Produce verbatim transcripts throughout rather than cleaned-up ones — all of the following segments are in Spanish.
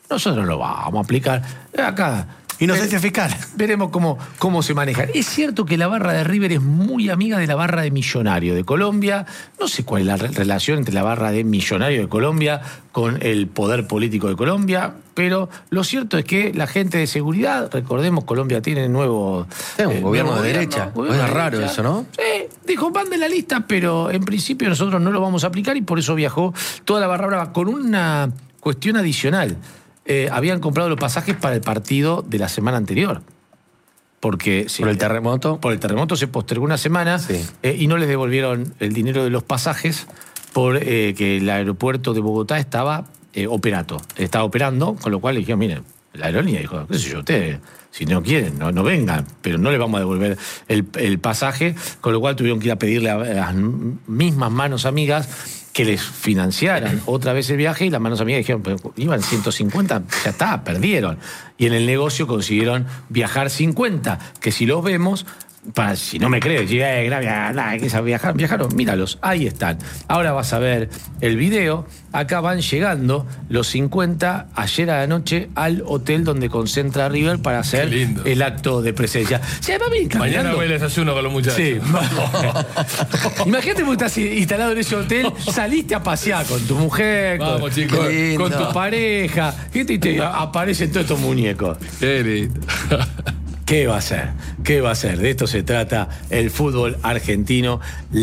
nosotros lo vamos a aplicar. Acá... Inocencia fiscal. Veremos cómo, cómo se manejan. Es cierto que la barra de River es muy amiga de la barra de Millonario de Colombia. No sé cuál es la re relación entre la barra de Millonario de Colombia con el poder político de Colombia, pero lo cierto es que la gente de seguridad, recordemos, Colombia tiene nuevo... Es un eh, gobierno nuevo de gobierno, derecha. gobierno Es de raro derecha. eso, ¿no? Sí, dijo, van de la lista, pero en principio nosotros no lo vamos a aplicar y por eso viajó toda la barra brava con una cuestión adicional. Eh, habían comprado los pasajes para el partido de la semana anterior. Porque sí, por el terremoto. Por el terremoto se postergó una semana sí. eh, y no les devolvieron el dinero de los pasajes porque eh, el aeropuerto de Bogotá estaba eh, operato, estaba operando, con lo cual le dijeron, miren, la aerolínea dijo, qué sé yo, ustedes, si no quieren, no, no vengan, pero no les vamos a devolver el, el pasaje, con lo cual tuvieron que ir a pedirle a las mismas manos amigas que les financiaran otra vez el viaje y las manos amigas dijeron, pero iban ciento cincuenta, ya está, perdieron. Y en el negocio consiguieron viajar cincuenta, que si los vemos, para, si no me crees, llega grave, nada, hay que saber viajar, viajaron, míralos, ahí están. Ahora vas a ver el video, acá van llegando los cincuenta ayer a la noche al hotel donde concentra River para hacer el acto de presencia. Sí, mañana voy a desayuno con los muchachos. Sí. Imagínate que estás instalado en ese hotel, saliste a pasear con tu mujer, Vamos, con, chicos, con, con tu pareja, y te aparecen todos estos muñecos. Qué lindo. ¿Qué va a ser? ¿Qué va a ser? De esto se trata el fútbol argentino,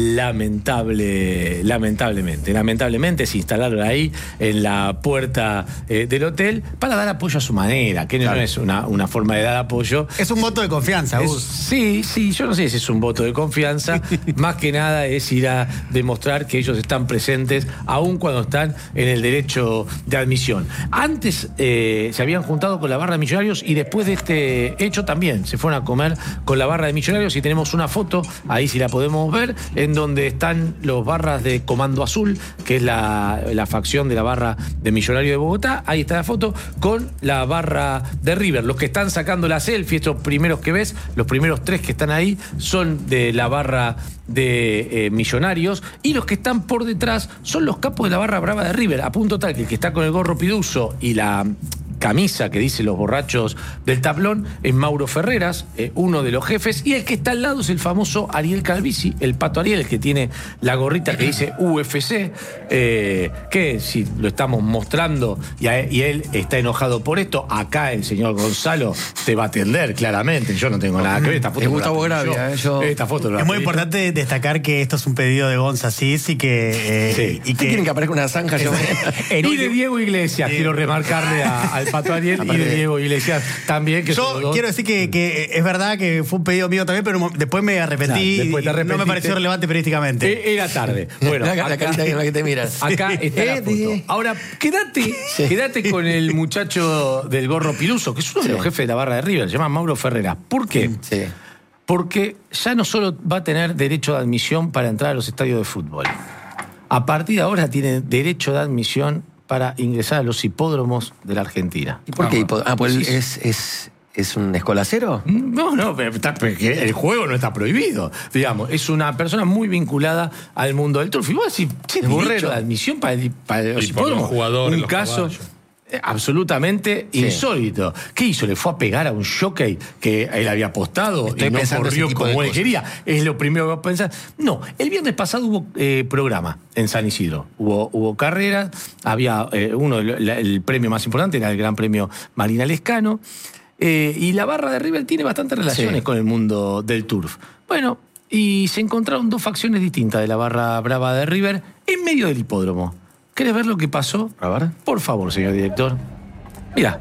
lamentable, lamentablemente. Lamentablemente se instalaron ahí en la puerta eh, del hotel para dar apoyo a su manera, que claro. no es una, una forma de dar apoyo. Es un voto de confianza, es, Gus. Sí, sí, yo no sé si es un voto de confianza. Más que nada es ir a demostrar que ellos están presentes, aun cuando están en el derecho de admisión. Antes eh, se habían juntado con la barra de Millonarios y después de este hecho también se fueron a comer con la barra de Millonarios y tenemos una foto, ahí sí la podemos ver, en donde están los barras de Comando Azul, que es la, la facción de la barra de Millonarios de Bogotá. Ahí está la foto con la barra de River. Los que están sacando la selfie, estos primeros que ves, los primeros tres que están ahí, son de la barra de eh, Millonarios, y los que están por detrás son los capos de la barra brava de River, a punto tal que el que está con el gorro piduso y la camisa que dice los borrachos del tablón es Mauro Ferreras, eh, uno de los jefes, y el que está al lado es el famoso Ariel Calvici, el Pato Ariel, el que tiene la gorrita que dice U F C, eh, que si lo estamos mostrando y, a, y él está enojado por esto, acá el señor Gonzalo te va a atender claramente, yo no tengo nada que ver, esta foto es Gustavo Gravia, eh, yo... esta foto es muy importante destacar que esto es un pedido de Gonza Cis y que... Eh, sí. y que quieren que aparezca una zanja. Yo... y de Diego Iglesias, sí. Quiero remarcarle a, al Pato Ariel y de Diego Iglesias también. Que yo quiero decir que, que es verdad que fue un pedido mío también, pero después me arrepentí. Claro, después y no me pareció relevante periodísticamente. Era tarde. Bueno, la, la carita en la que te miras. Acá está la foto. Ahora, quédate, sí. quédate con el muchacho del gorro piluso, que es uno sí. de los jefes de la barra de River, se llama Mauro Ferreras. ¿Por qué? Sí. Porque ya no solo va a tener derecho de admisión para entrar a los estadios de fútbol. A partir de ahora tiene derecho de admisión para ingresar a los hipódromos de la Argentina. ¿Y por qué hipódromo? Ah, pues es, es, ¿es un escolacero? No, no, porque el juego no está prohibido. Digamos, es una persona muy vinculada al mundo del turf. Y vos decís, ¿qué derecho de admisión para, el, para los hipódromos? Jugadores, un los caso caballos. absolutamente sí. insólito. ¿Qué hizo? ¿Le fue a pegar a un jockey que él había apostado Estoy y no corrió como él quería? Es lo primero que va a pensar. No, el viernes pasado hubo eh, programa en San Isidro. Hubo, hubo carreras, había eh, uno, el, el premio más importante era el Gran Premio Marina Lescano, eh, y la barra de River tiene bastantes relaciones sí. con el mundo del turf. Bueno, y se encontraron dos facciones distintas de la barra brava de River en medio del hipódromo. ¿Querés ver lo que pasó? A ver. Por favor, señor director. Mirá.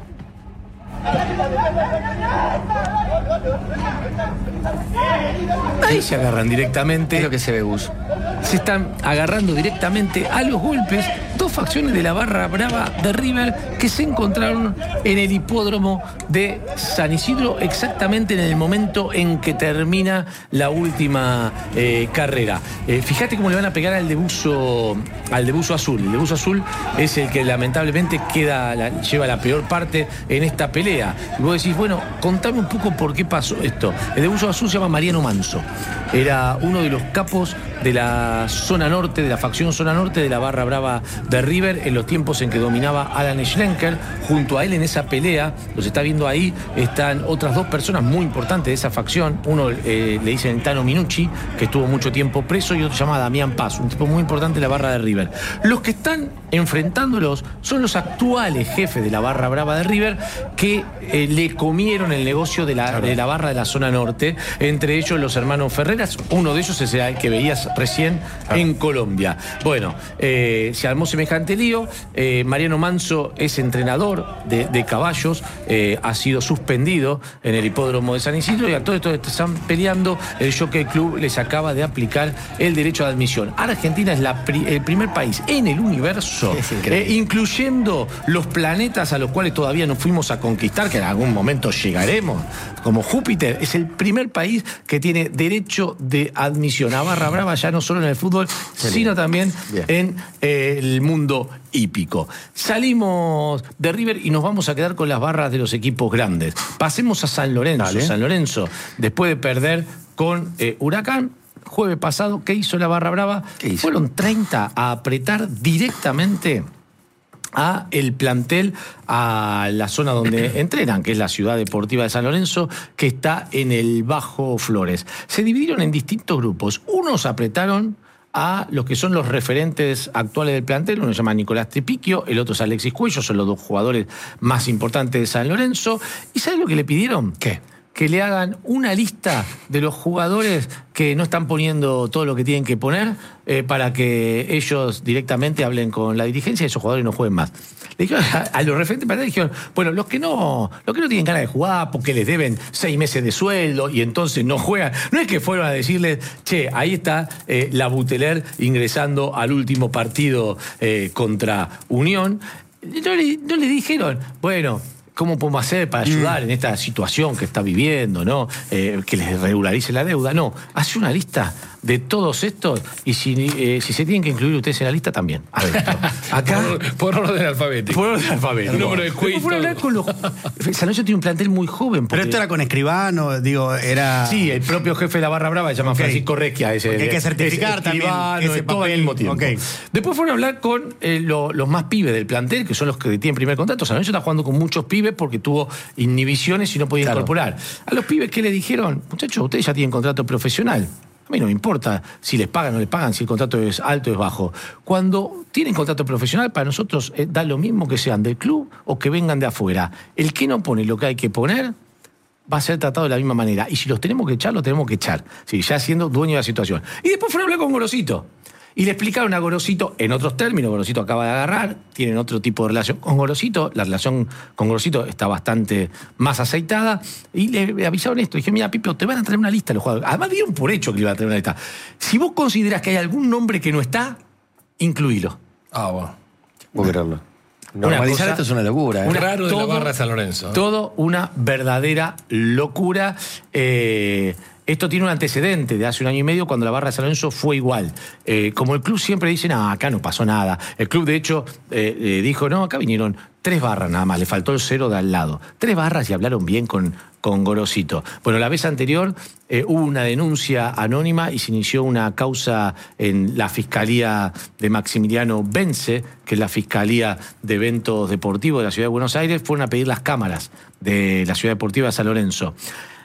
Ahí se agarran directamente. Es lo que se ve, Gus. Se están agarrando directamente a los golpes dos facciones de la barra brava de River que se encontraron en el hipódromo de San Isidro exactamente en el momento en que termina la última eh, carrera. Eh, fíjate cómo le van a pegar al de buzo, al de buzo azul. El de buzo azul es el que lamentablemente queda, la, lleva la peor parte en esta pelea. Y vos decís, bueno, contame un poco por qué pasó esto. El de buzo azul se llama Mariano Manso. Era uno de los capos de la zona norte, de la facción zona norte de la barra brava de River en los tiempos en que dominaba Alan Schlenker. Junto a él en esa pelea, los está viendo ahí, están otras dos personas muy importantes de esa facción. Uno eh, le dicen Tano Minucci, que estuvo mucho tiempo preso, y otro se llama Damián Paz, un tipo muy importante de la barra de River. Los que están enfrentándolos son los actuales jefes de la barra brava de River, que eh, le comieron el negocio de la, claro. de la barra de la zona norte, entre ellos los hermanos Ferreras. Uno de ellos es el que veías recién claro. en Colombia. Bueno, eh, se armó semejante lío. eh, Mariano Manso es entrenador de, de caballos, eh, ha sido suspendido en el hipódromo de San Isidro, y a todo esto están peleando. El Jockey Club les acaba de aplicar el derecho de admisión. Argentina es la pri el primer país en el universo, eh, incluyendo los planetas a los cuales todavía no fuimos a conquistar, que en algún momento llegaremos, como Júpiter. Es el primer país que tiene derecho de admisión a barra brava, ya no solo en el fútbol, Bien. sino también Bien. en eh, el mundo hípico. Salimos de River y nos vamos a quedar con las barras de los equipos grandes. Pasemos a San Lorenzo. Dale. San Lorenzo, después de perder con eh, Huracán, jueves pasado, ¿qué hizo la barra brava? Fueron treinta a apretar directamente a el plantel, a la zona donde entrenan, que es la ciudad deportiva de San Lorenzo, que está en el Bajo Flores. Se dividieron en distintos grupos. Unos apretaron a los que son los referentes actuales del plantel. Uno se llama Nicolás Tripiquio, el otro es Alexis Cuello, son los dos jugadores más importantes de San Lorenzo. ¿Y sabes lo que le pidieron? ¿Qué? Que le hagan una lista de los jugadores que no están poniendo todo lo que tienen que poner, eh, para que ellos directamente hablen con la dirigencia y esos jugadores no jueguen más. Le dijeron a, a los referentes para dijeron, bueno, los que no, los que no tienen ganas de jugar porque les deben seis meses de sueldo y entonces no juegan. No es que fueron a decirles, che, ahí está eh, la Buteler ingresando al último partido eh, contra Unión. No le, no le dijeron, bueno, ¿cómo podemos hacer para ayudar mm. en esta situación que está viviendo, ¿no? Eh, que les regularice la deuda. No, hace una lista de todos estos, y si, eh, si se tienen que incluir ustedes en la lista, también. A ver, acá... Por, por orden alfabético. Por orden alfabético. El número de quiz. Con los... San Lorenzo tiene un plantel muy joven. Porque... Pero esto era con escribano, digo, era... Sí, el propio jefe de la barra brava se llama okay. Francisco Requia. Ese, hay que certificar también ese todo el mismo tiempo. Okay. Después fueron a hablar con eh, lo, los más pibes del plantel, que son los que tienen primer contrato. San Lorenzo está jugando con muchos pibes porque tuvo inhibiciones y no podía claro. incorporar. A los pibes, ¿qué le dijeron? Muchachos, ustedes ya tienen contrato profesional. A mí no me importa si les pagan o no les pagan, si el contrato es alto o es bajo. Cuando tienen contrato profesional, para nosotros eh, da lo mismo que sean del club o que vengan de afuera. El que no pone lo que hay que poner va a ser tratado de la misma manera. Y si los tenemos que echar, los tenemos que echar. Sí, ya siendo dueño de la situación. Y después fueron a hablar con Gorosito. Y le explicaron a Gorosito, en otros términos, Gorosito acaba de agarrar, tienen otro tipo de relación con Gorosito, la relación con Gorosito está bastante más aceitada, y le avisaron esto, dije, mira, Pipo, te van a traer una lista de los jugadores. Además dieron por hecho que le iban a traer una lista. Si vos considerás que hay algún nombre que no está, incluílo. Ah, bueno. Puedo creerlo. Normalizar esto es una locura. ¿eh? Un raro de todo, la barra de San Lorenzo. ¿eh? Todo una verdadera locura. Eh... Esto tiene un antecedente de hace un año y medio cuando la barra de San Lorenzo fue igual. Eh, como el club siempre dice, no, acá no pasó nada. El club, de hecho, eh, eh, dijo, no, acá vinieron tres barras nada más, le faltó el cero de al lado. Tres barras y hablaron bien con, con Gorosito. Bueno, la vez anterior eh, hubo una denuncia anónima y se inició una causa en la Fiscalía de Maximiliano Bence, que es la Fiscalía de Eventos Deportivos de la Ciudad de Buenos Aires. Fueron a pedir las cámaras de la Ciudad Deportiva de San Lorenzo.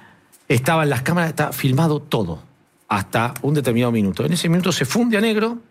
Estaban las cámaras, está filmado todo, hasta un determinado minuto. En ese minuto se funde a negro,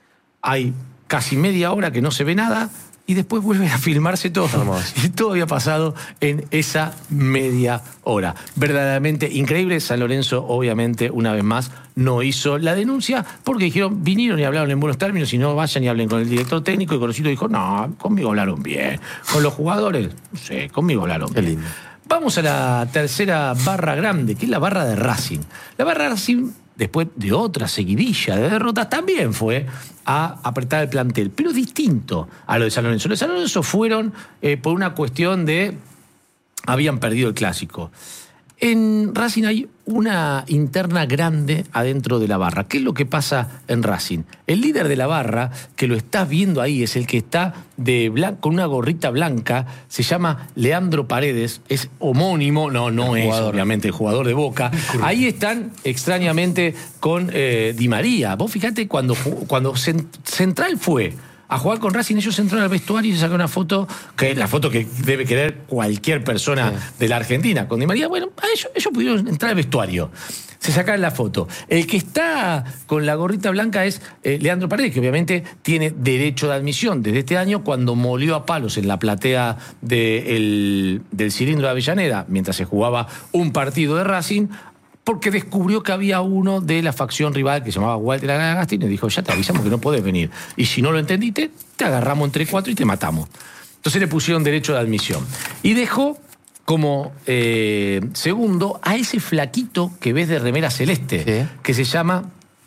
hay casi media hora que no se ve nada, y después vuelve a filmarse todo. Vamos. Y todo había pasado en esa media hora. Verdaderamente increíble. San Lorenzo, obviamente, una vez más, no hizo la denuncia, porque dijeron, vinieron y hablaron en buenos términos, y no vayan y hablen con el director técnico, y Gorosito dijo, no, conmigo hablaron bien. Con los jugadores, no sé, conmigo hablaron bien. Qué lindo. Vamos a la tercera barra grande, que es la barra de Racing. La barra de Racing, después de otra seguidilla de derrotas, también fue a apretar el plantel, pero distinto a lo de San Lorenzo. Los de San Lorenzo fueron eh, por una cuestión de... habían perdido el clásico. En Racing hay una interna grande adentro de la barra. ¿Qué es lo que pasa en Racing? El líder de la barra, que lo estás viendo ahí, es el que está de blan- con una gorrita blanca, se llama Leandro Paredes, es homónimo, no, no es obviamente el jugador de Boca. Ahí están extrañamente con eh, Di María. Vos fíjate cuando, cuando Central fue a jugar con Racing, ellos entraron al vestuario y se sacaron una foto, que es la foto que debe querer cualquier persona sí. de la Argentina. Con Di María, bueno, ellos, ellos pudieron entrar al vestuario. Se sacaron la foto. El que está con la gorrita blanca es eh, Leandro Paredes, que obviamente tiene derecho de admisión desde este año, cuando molió a palos en la platea de el, del cilindro de Avellaneda, mientras se jugaba un partido de Racing, porque descubrió que había uno de la facción rival que se llamaba Walter Agustín y dijo, ya te avisamos que no podés venir. Y si no lo entendiste, te agarramos entre cuatro y te matamos. Entonces le pusieron derecho de admisión. Y dejó como eh, segundo a ese flaquito que ves de remera celeste, ¿sí? que se llama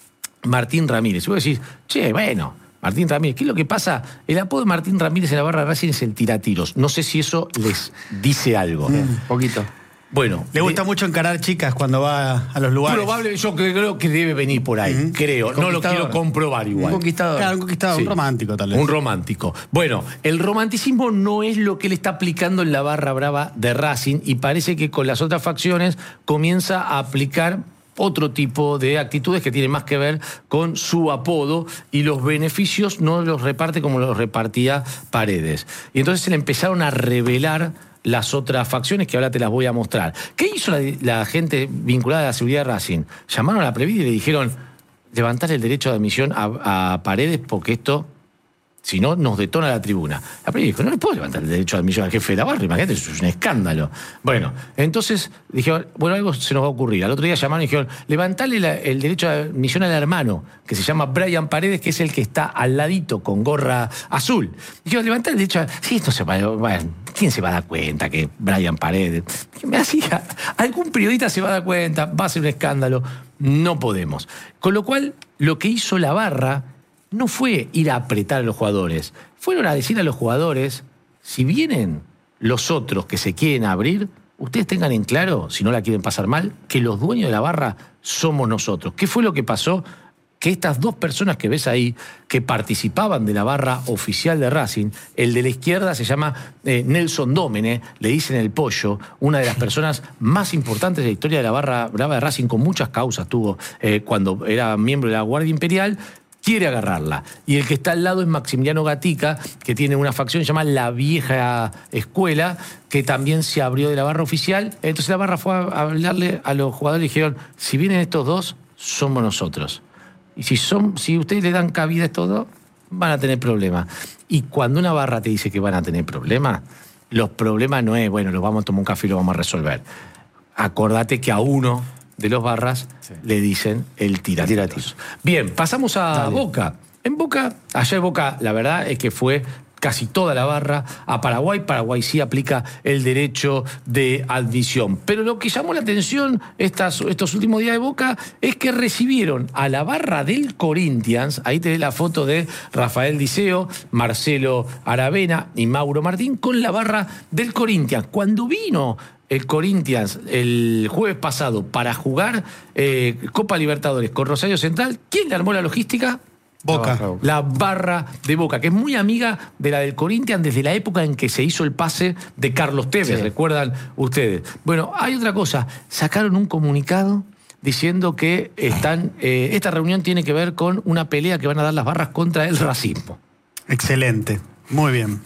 Martín Ramírez. Y vos decís, che, bueno, Martín Ramírez, ¿qué es lo que pasa? El apodo de Martín Ramírez en la barra de Racing es el tiratiros. No sé si eso les dice algo. Un mm, poquito. Bueno, le gusta de, mucho encarar chicas cuando va a los lugares. Probable, yo creo que debe venir por ahí, uh-huh. creo. No lo quiero comprobar igual. Un conquistador. Claro, un conquistador, sí. un romántico tal vez. Un romántico. Bueno, el romanticismo no es lo que él está aplicando en la barra brava de Racing y parece que con las otras facciones comienza a aplicar otro tipo de actitudes que tienen más que ver con su apodo y los beneficios no los reparte como los repartía Paredes. Y entonces se le empezaron a revelar las otras facciones que ahora te las voy a mostrar. ¿Qué hizo la, la gente vinculada a la seguridad de Racing? Llamaron a la Previde y le dijeron, levantar el derecho de admisión a, a Paredes porque esto, si no, nos detona la tribuna. La Previde dijo, no le puedo levantar el derecho de admisión al jefe de la barra, imagínate, eso es un escándalo. Bueno, entonces dijeron, bueno, algo se nos va a ocurrir. Al otro día llamaron y dijeron, levantarle la, el derecho de admisión al hermano, que se llama Brian Paredes, que es el que está al ladito con gorra azul. Dijeron, levantar el derecho de... Sí, esto se va a... Bueno, ¿quién se va a dar cuenta que Brian Paredes? Me hacía, algún periodista se va a dar cuenta, va a ser un escándalo. No podemos. Con lo cual, lo que hizo la barra no fue ir a apretar a los jugadores. Fueron a decir a los jugadores, si vienen los otros que se quieren abrir, ustedes tengan en claro, si no la quieren pasar mal, que los dueños de la barra somos nosotros. ¿Qué fue lo que pasó? Que estas dos personas que ves ahí, que participaban de la barra oficial de Racing, el de la izquierda se llama eh, Nelson Dómene, le dicen el Pollo, una de las personas más importantes de la historia de la barra brava de Racing, con muchas causas tuvo eh, cuando era miembro de la Guardia Imperial, quiere agarrarla. Y el que está al lado es Maximiliano Gatica, que tiene una facción llamada La Vieja Escuela, que también se abrió de la barra oficial. Entonces la barra fue a hablarle a los jugadores y dijeron, si vienen estos dos, somos nosotros. Y si, son, si ustedes le dan cabida a estos dos, van a tener problemas. Y cuando una barra te dice que van a tener problemas, los problemas no es, bueno, los vamos a tomar un café y lo vamos a resolver. Acordate que a uno de los barras sí. le dicen el tiratiros. Bien, pasamos a Dale. Boca. En Boca, ayer Boca, la verdad es que fue casi toda la barra a Paraguay. Paraguay sí aplica el derecho de admisión. Pero lo que llamó la atención estas, estos últimos días de Boca es que recibieron a la barra del Corinthians, ahí te ve la foto de Rafael Diceo, Marcelo Aravena y Mauro Martín, con la barra del Corinthians. Cuando vino el Corinthians el jueves pasado para jugar eh, Copa Libertadores con Rosario Central, ¿quién le armó la logística? Boca. La barra de Boca, que es muy amiga de la del Corinthians desde la época en que se hizo el pase de Carlos Tevez, sí. ¿recuerdan ustedes? Bueno, hay otra cosa, sacaron un comunicado diciendo que están, eh, esta reunión tiene que ver con una pelea que van a dar las barras contra el racismo. Excelente, muy bien.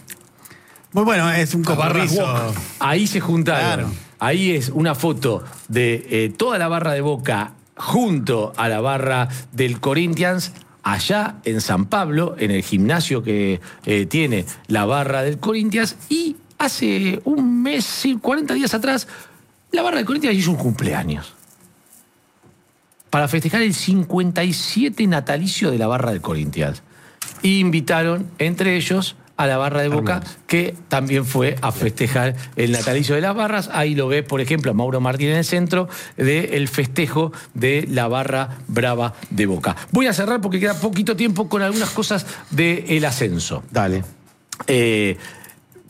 Muy bueno, es un compromiso. Ahí se juntaron. Claro. Ahí es una foto de eh, toda la barra de Boca junto a la barra del Corinthians, allá en San Pablo, en el gimnasio que eh, tiene la barra del Corinthians. Y hace un mes, cuarenta días atrás, la barra del Corinthians hizo un cumpleaños para festejar el cincuenta y siete natalicio de la barra del Corinthians. Y invitaron, entre ellos, a la barra de Boca, Hermanos. que también fue a festejar el natalicio de las barras. Ahí lo ves, por ejemplo, a Mauro Martín en el centro del festejo de la barra brava de Boca. Voy a cerrar porque queda poquito tiempo con algunas cosas del ascenso. Dale. Eh,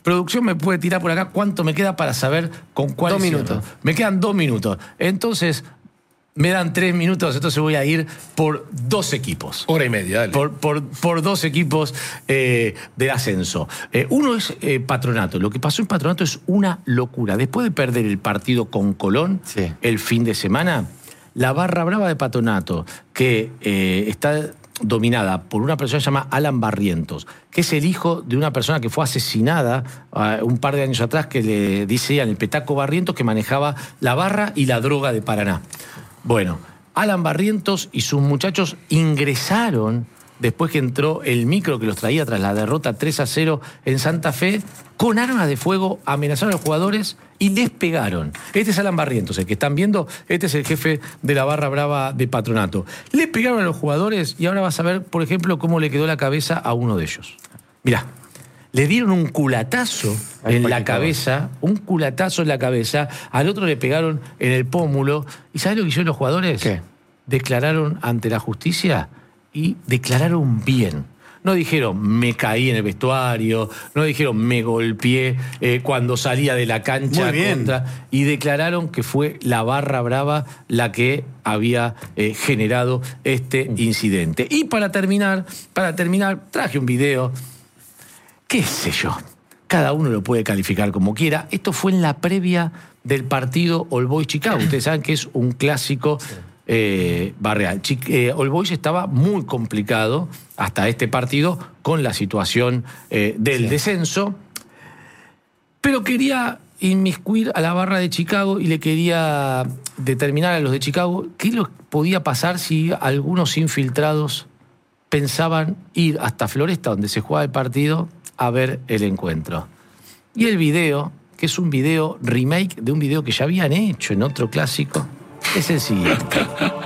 Producción me puede tirar por acá cuánto me queda para saber con cuál. Dos minutos. Me quedan dos minutos. Entonces, me dan tres minutos, entonces voy a ir por dos equipos. Hora y media, dale. Por, por, por dos equipos eh, del ascenso. Eh, uno es eh, Patronato. Lo que pasó en Patronato es una locura. Después de perder el partido con Colón sí. el fin de semana, la barra brava de Patronato, que eh, está dominada por una persona que se llama Alan Barrientos, que es el hijo de una persona que fue asesinada uh, un par de años atrás, que le decían el Petaco Barrientos, que manejaba la barra y la droga de Paraná. Bueno, Alan Barrientos y sus muchachos ingresaron después que entró el micro que los traía tras la derrota tres a cero en Santa Fe, con armas de fuego, amenazaron a los jugadores y les pegaron. Este es Alan Barrientos, el que están viendo, este es el jefe de la barra brava de Patronato. Le pegaron a los jugadores y ahora vas a ver, por ejemplo, cómo le quedó la cabeza a uno de ellos. Mirá, le dieron un culatazo en la cabeza, un culatazo en la cabeza, al otro le pegaron en el pómulo. ¿Y sabés lo que hicieron los jugadores? ¿Qué? Declararon ante la justicia y declararon bien. No dijeron, me caí en el vestuario, no dijeron, me golpeé eh, cuando salía de la cancha. Muy bien. Contra, y declararon que fue la barra brava la que había eh, generado este incidente. Y para terminar, para terminar, traje un video, qué sé yo, cada uno lo puede calificar como quiera. Esto fue en la previa del partido All Boys Chicago. Ustedes saben que es un clásico eh, barrial. Chic eh, All Boys estaba muy complicado hasta este partido con la situación eh, del sí. descenso, pero quería inmiscuir a la barra de Chicago y le quería determinar a los de Chicago qué les podía pasar si algunos infiltrados pensaban ir hasta Floresta, donde se jugaba el partido, a ver el encuentro. Y el video, que es un video remake de un video que ya habían hecho en otro clásico, es el siguiente.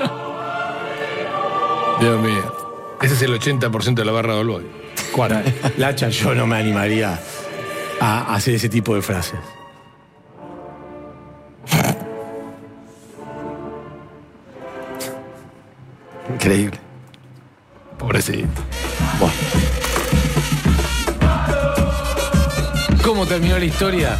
Dios mío. Ese es el ochenta por ciento de la barra de All Boys. Cuara, Lacha, yo no me animaría a hacer ese tipo de frases. Increíble. Pobrecito. Bueno. ¿Cómo terminó la historia?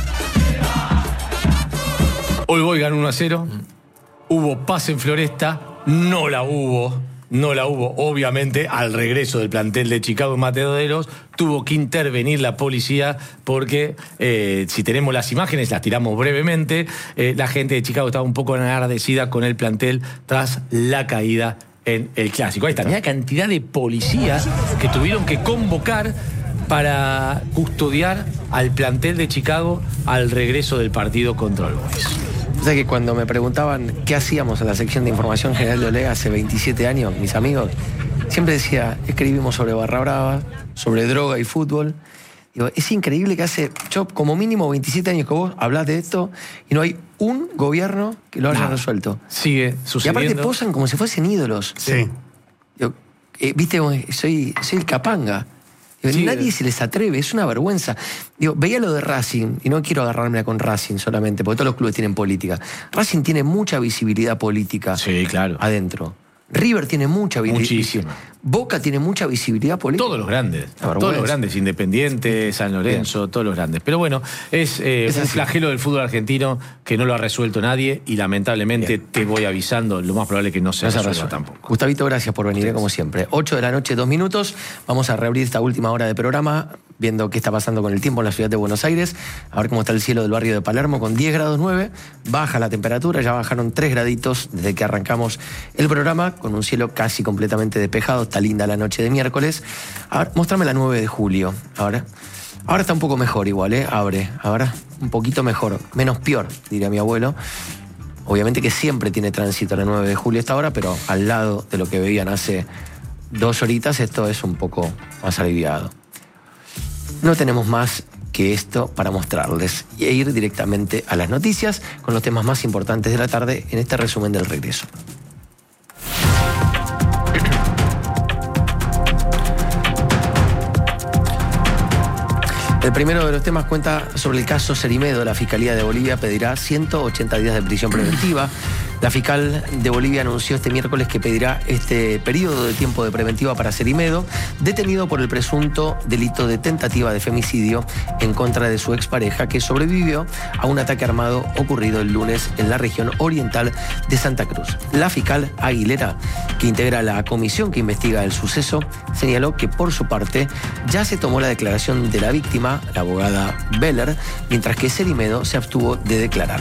All Boys ganó uno a cero. Hubo paz en Floresta. No la hubo. No la hubo, obviamente, al regreso del plantel de Chicago en Mataderos. Tuvo que intervenir la policía porque, eh, si tenemos las imágenes, las tiramos brevemente, eh, la gente de Chicago estaba un poco enardecida con el plantel tras la caída en el clásico. Ahí está, mira la cantidad de policías que tuvieron que convocar para custodiar al plantel de Chicago al regreso del partido contra All Boys. O sea que cuando me preguntaban qué hacíamos en la sección de Información General de Olé hace veintisiete años, mis amigos, siempre decía, escribimos sobre barra brava, sobre droga y fútbol. Digo, es increíble que hace, yo como mínimo veintisiete años que vos hablás de esto y no hay un gobierno que lo haya no, resuelto. Sigue sucediendo. Y aparte posan como si fuesen ídolos. Sí. Digo, eh, viste, soy, soy el capanga. Sí, nadie se les atreve, es una vergüenza. Digo, veía lo de Racing, y no quiero agarrarme con Racing solamente, porque todos los clubes tienen política. Racing tiene mucha visibilidad política sí, claro. adentro. River tiene mucha visibilidad. Boca tiene mucha visibilidad política. Todos los grandes. Todos los grandes, Independiente, San Lorenzo, bien. Todos los grandes. Pero bueno, es, eh, es un flagelo del fútbol argentino que no lo ha resuelto nadie y lamentablemente bien. Te voy avisando, lo más probable es que no se no resuelva se tampoco. Gustavito, gracias por venir, como siempre. ocho de la noche, dos minutos. Vamos a reabrir esta última hora de programa, viendo qué está pasando con el tiempo en la ciudad de Buenos Aires. A ver cómo está el cielo del barrio de Palermo con diez grados nueve. Baja la temperatura, ya bajaron tres graditos desde que arrancamos el programa, con un cielo casi completamente despejado. Está linda la noche de miércoles. A ver, mostrame la nueve de julio. Ahora. Ahora está un poco mejor igual, ¿eh? Abre. Ahora un poquito mejor. Menos peor, diría mi abuelo. Obviamente que siempre tiene tránsito la nueve de julio esta hora, pero al lado de lo que veían hace dos horitas, esto es un poco más aliviado. No tenemos más que esto para mostrarles e ir directamente a las noticias con los temas más importantes de la tarde en este resumen del regreso. El primero de los temas cuenta sobre el caso Cerimedo. La Fiscalía de Bolivia pedirá ciento ochenta días de prisión preventiva La fiscal de Bolivia anunció este miércoles que pedirá este periodo de tiempo de preventiva para Cerimedo, detenido por el presunto delito de tentativa de femicidio en contra de su expareja, que sobrevivió a un ataque armado ocurrido el lunes en la región oriental de Santa Cruz. La fiscal Aguilera, que integra la comisión que investiga el suceso, señaló que por su parte ya se tomó la declaración de la víctima, la abogada Beller, mientras que Cerimedo se abstuvo de declarar.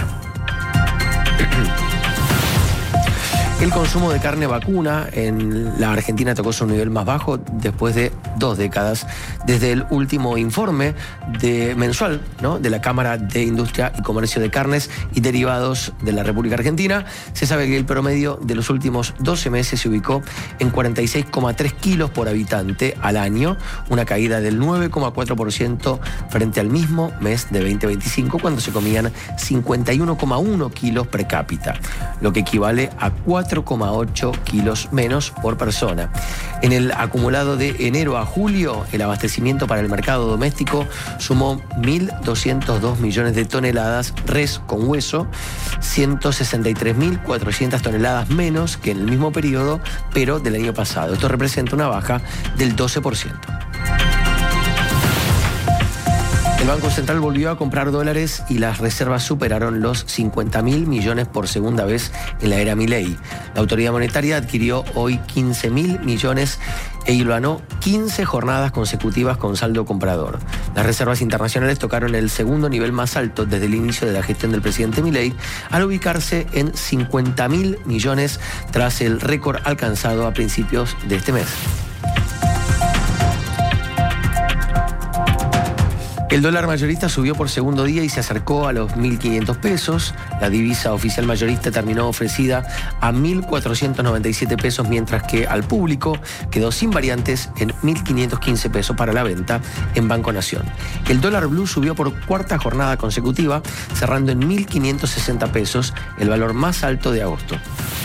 El consumo de carne vacuna en la Argentina tocó su nivel más bajo después de dos décadas. Desde el último informe de, mensual, ¿no?, de la Cámara de Industria y Comercio de Carnes y Derivados de la República Argentina, se sabe que el promedio de los últimos doce meses se ubicó en cuarenta y seis coma tres kilos por habitante al año, una caída del nueve coma cuatro por ciento frente al mismo mes de veinte veinticinco, cuando se comían cincuenta y uno coma uno kilos per cápita, lo que equivale a cuatro coma ocho kilos menos por persona. En el acumulado de enero a julio, el abastecimiento para el mercado doméstico sumó mil doscientos dos millones de toneladas res con hueso, ciento sesenta y tres mil cuatrocientas toneladas menos que en el mismo periodo, pero del año pasado. Esto representa una baja del doce por ciento. El Banco Central volvió a comprar dólares y las reservas superaron los cincuenta mil millones por segunda vez en la era Milei. La autoridad monetaria adquirió hoy quince mil millones e hilvanó quince jornadas consecutivas con saldo comprador. Las reservas internacionales tocaron el segundo nivel más alto desde el inicio de la gestión del presidente Milei, al ubicarse en cincuenta mil millones tras el récord alcanzado a principios de este mes. El dólar mayorista subió por segundo día y se acercó a los mil quinientos pesos. La divisa oficial mayorista terminó ofrecida a mil cuatrocientos noventa y siete pesos, mientras que al público quedó sin variantes en mil quinientos quince pesos para la venta en Banco Nación. El dólar blue subió por cuarta jornada consecutiva, cerrando en mil quinientos sesenta pesos, el valor más alto de agosto.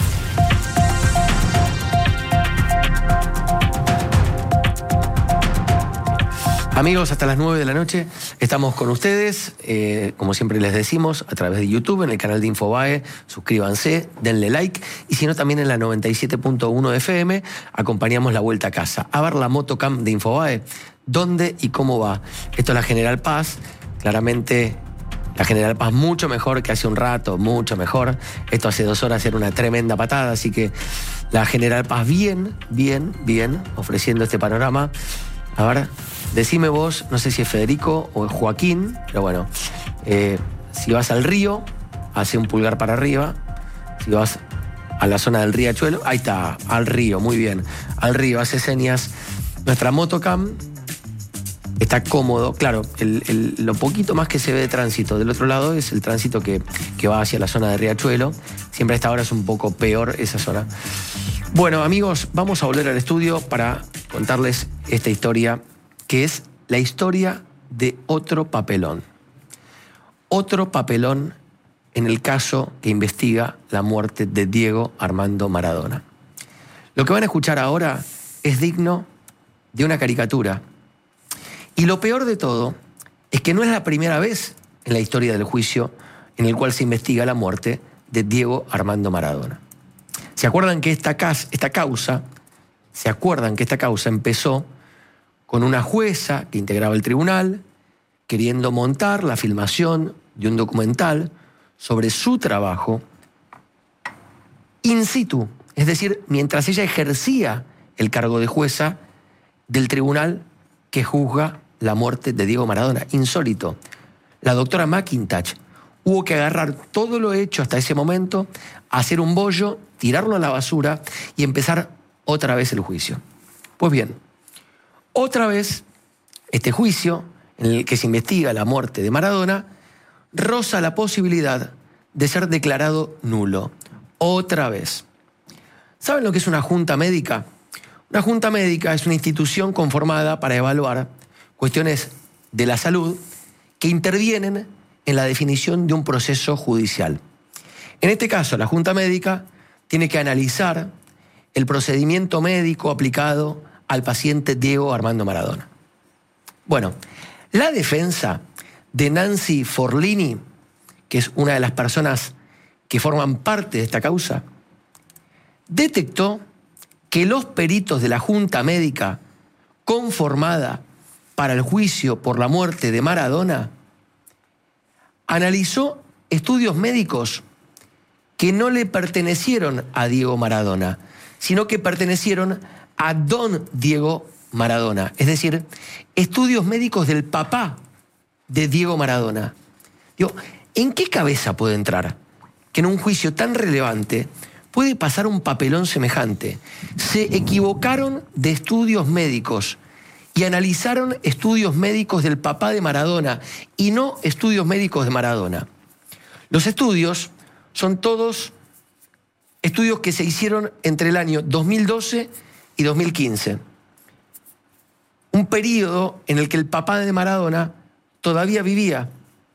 Amigos, hasta las nueve de la noche estamos con ustedes, eh, como siempre les decimos, a través de YouTube, en el canal de Infobae. Suscríbanse, denle like, y si no, también en la noventa y siete punto uno F M acompañamos la vuelta a casa. A ver la motocam de Infobae, dónde y cómo va. Esto es la General Paz, claramente la General Paz mucho mejor que hace un rato, mucho mejor. Esto hace dos horas era una tremenda patada, así que la General Paz bien, bien, bien, ofreciendo este panorama. A ver, decime vos, no sé si es Federico o es Joaquín, pero bueno, eh, si vas al río, hace un pulgar para arriba. Si vas a la zona del riachuelo, ahí está, al río, muy bien. Al río, hace señas. Nuestra motocam está cómodo. Claro, el, el, lo poquito más que se ve de tránsito del otro lado es el tránsito que, que va hacia la zona de riachuelo. Siempre a esta hora es un poco peor esa zona. Bueno, amigos, vamos a volver al estudio para contarles esta historia, que es la historia de otro papelón. Otro papelón en el caso que investiga la muerte de Diego Armando Maradona. Lo que van a escuchar ahora es digno de una caricatura. Y lo peor de todo es que no es la primera vez en la historia del juicio en el cual se investiga la muerte de Diego Armando Maradona. ¿Se acuerdan que esta, esta causa, se acuerdan que esta causa empezó con una jueza que integraba el tribunal queriendo montar la filmación de un documental sobre su trabajo in situ, es decir, mientras ella ejercía el cargo de jueza del tribunal que juzga la muerte de Diego Maradona? Insólito. La doctora McIntosh hubo que agarrar todo lo hecho hasta ese momento, hacer un bollo, tirarlo a la basura y empezar otra vez el juicio. Pues bien, otra vez este juicio en el que se investiga la muerte de Maradona roza la posibilidad de ser declarado nulo. Otra vez. ¿Saben lo que es una junta médica? Una junta médica es una institución conformada para evaluar cuestiones de la salud que intervienen en la definición de un proceso judicial. En este caso, la junta médica tiene que analizar el procedimiento médico aplicado al paciente Diego Armando Maradona. Bueno, la defensa de Nancy Forlini, que es una de las personas que forman parte de esta causa, detectó que los peritos de la Junta Médica conformada para el juicio por la muerte de Maradona analizó estudios médicos que no le pertenecieron a Diego Maradona, sino que pertenecieron a don Diego Maradona, es decir, estudios médicos del papá de Diego Maradona. Digo, ¿en qué cabeza puede entrar que en un juicio tan relevante puede pasar un papelón semejante? Se equivocaron de estudios médicos y analizaron estudios médicos del papá de Maradona y no estudios médicos de Maradona. Los estudios son todos estudios que se hicieron entre el año dos mil doce y dos mil quince. Un periodo en el que el papá de Maradona todavía vivía.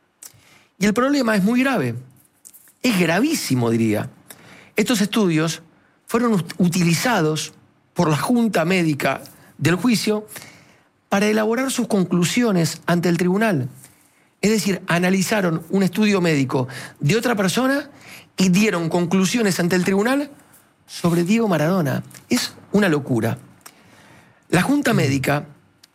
Y el problema es muy grave. Es gravísimo, diría. Estos estudios fueron utilizados por la Junta Médica del juicio para elaborar sus conclusiones ante el tribunal. Es decir, analizaron un estudio médico de otra persona y dieron conclusiones ante el tribunal sobre Diego Maradona. Es una locura. La Junta Médica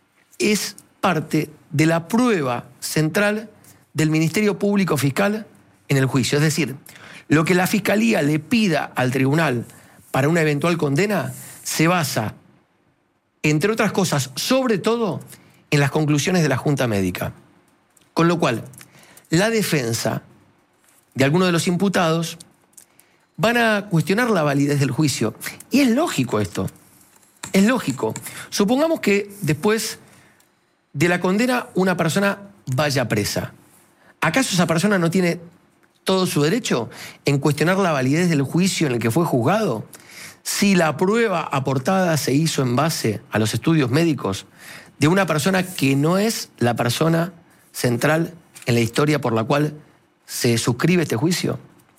es parte de la prueba central del Ministerio Público Fiscal en el juicio. Es decir, lo que la Fiscalía le pida al tribunal para una eventual condena se basa, entre otras cosas, sobre todo en las conclusiones de la Junta Médica. Con lo cual, la defensa de algunos de los imputados van a cuestionar la validez del juicio. Y es lógico esto. Es lógico. Supongamos que después de la condena una persona vaya presa. ¿Acaso esa persona no tiene todo su derecho en cuestionar la validez del juicio en el que fue juzgado? Si la prueba aportada se hizo en base a los estudios médicos de una persona que no es la persona central en la historia por la cual se suscribe este juicio.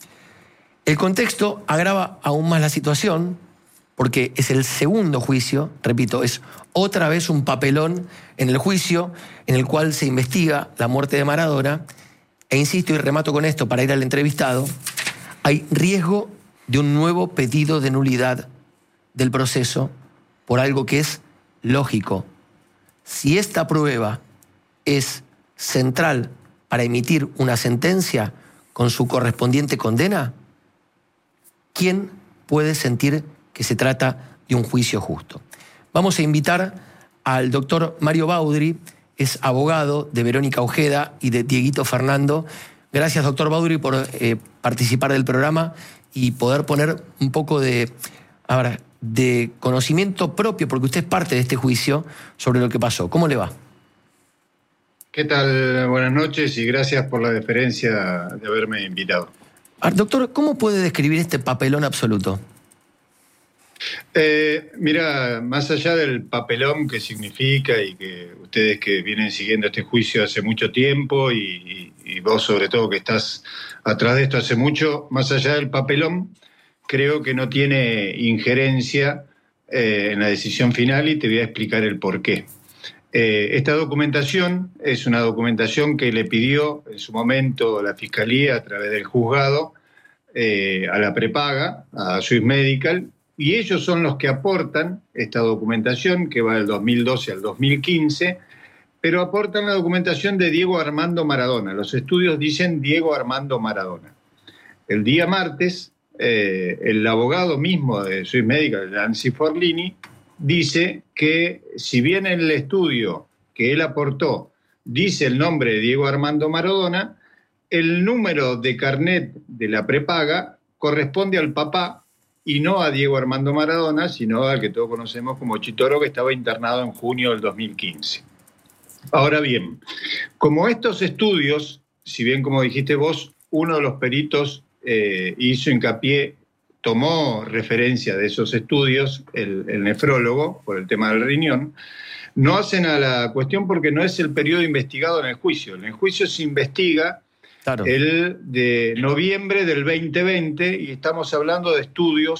El contexto agrava aún más la situación porque es el segundo juicio, repito, es otra vez un papelón en el juicio en el cual se investiga la muerte de Maradona. E insisto y remato con esto para ir al entrevistado, hay riesgo de un nuevo pedido de nulidad del proceso por algo que es lógico. Si esta prueba es central para emitir una sentencia con su correspondiente condena, ¿quién puede sentir que se trata de un juicio justo? Vamos a invitar al doctor Mario Baudry, es abogado de Verónica Ojeda y de Dieguito Fernando. Gracias, doctor Baudry, por eh, participar del programa y poder poner un poco de, a ver, de conocimiento propio, porque usted es parte de este juicio, sobre lo que pasó. ¿Cómo le va? ¿Qué tal? Buenas noches y gracias por la deferencia de haberme invitado. Doctor, ¿cómo puede describir este papelón absoluto? Eh, mira, más allá del papelón que significa y que ustedes que vienen siguiendo este juicio hace mucho tiempo y, y, y vos sobre todo que estás atrás de esto hace mucho, más allá del papelón, creo que no tiene injerencia eh, en la decisión final y te voy a explicar el porqué. Eh, esta documentación es una documentación que le pidió en su momento la Fiscalía a través del juzgado eh, a la prepaga, a Swiss Medical, y ellos son los que aportan esta documentación que va del dos mil doce al dos mil quince, pero aportan la documentación de Diego Armando Maradona. Los estudios dicen Diego Armando Maradona. El día martes, eh, el abogado mismo de Swiss Medical, Nancy Forlini, dice que si bien en el estudio que él aportó dice el nombre de Diego Armando Maradona, el número de carnet de la prepaga corresponde al papá y no a Diego Armando Maradona, sino al que todos conocemos como Chitoro, que estaba internado en junio del dos mil quince. Ahora bien, como estos estudios, si bien como dijiste vos, uno de los peritos eh, hizo hincapié, tomó referencia de esos estudios, el, el nefrólogo, por el tema del riñón, no hacen a la cuestión porque no es el periodo investigado en el juicio. En el juicio se investiga claro. el de noviembre del veinte veinte y estamos hablando de estudios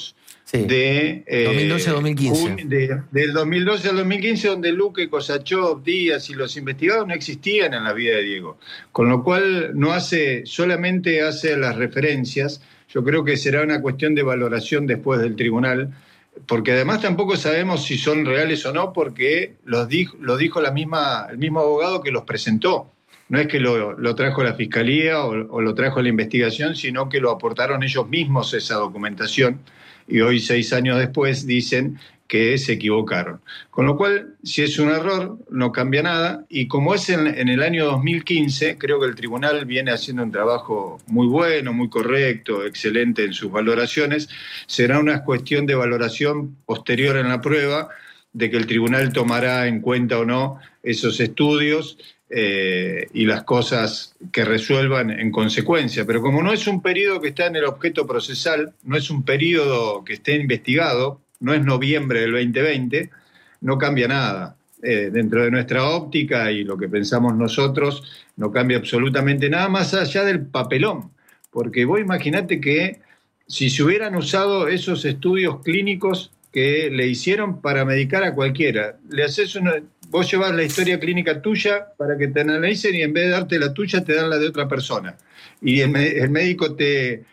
Sí. de... Eh, dos mil doce a dos mil quince. De, del dos mil doce al dos mil quince, donde Luque, Kosachov, Díaz y los investigados no existían en la vida de Diego. Con lo cual no hace, solamente hace las referencias. Yo creo que será una cuestión de valoración después del tribunal, porque además tampoco sabemos si son reales o no, porque los dijo, lo dijo la misma, el mismo abogado que los presentó. No es que lo, lo trajo la Fiscalía o, o lo trajo la investigación, sino que lo aportaron ellos mismos esa documentación, y hoy, seis años después, dicen que se equivocaron. Con lo cual, si es un error, no cambia nada, y como es en, en el año dos mil quince, creo que el tribunal viene haciendo un trabajo muy bueno, muy correcto, excelente en sus valoraciones. Será una cuestión de valoración posterior en la prueba, de que el tribunal tomará en cuenta o no esos estudios eh, y las cosas que resuelvan en consecuencia. Pero como no es un periodo que está en el objeto procesal, no es un periodo que esté investigado, no es noviembre del veinte veinte, no cambia nada. Eh, dentro de nuestra óptica y lo que pensamos nosotros, no cambia absolutamente nada más allá del papelón. Porque vos imaginate que si se hubieran usado esos estudios clínicos que le hicieron para medicar a cualquiera, le haces una, vos llevas la historia clínica tuya para que te analicen y en vez de darte la tuya te dan la de otra persona. Y el, el médico te...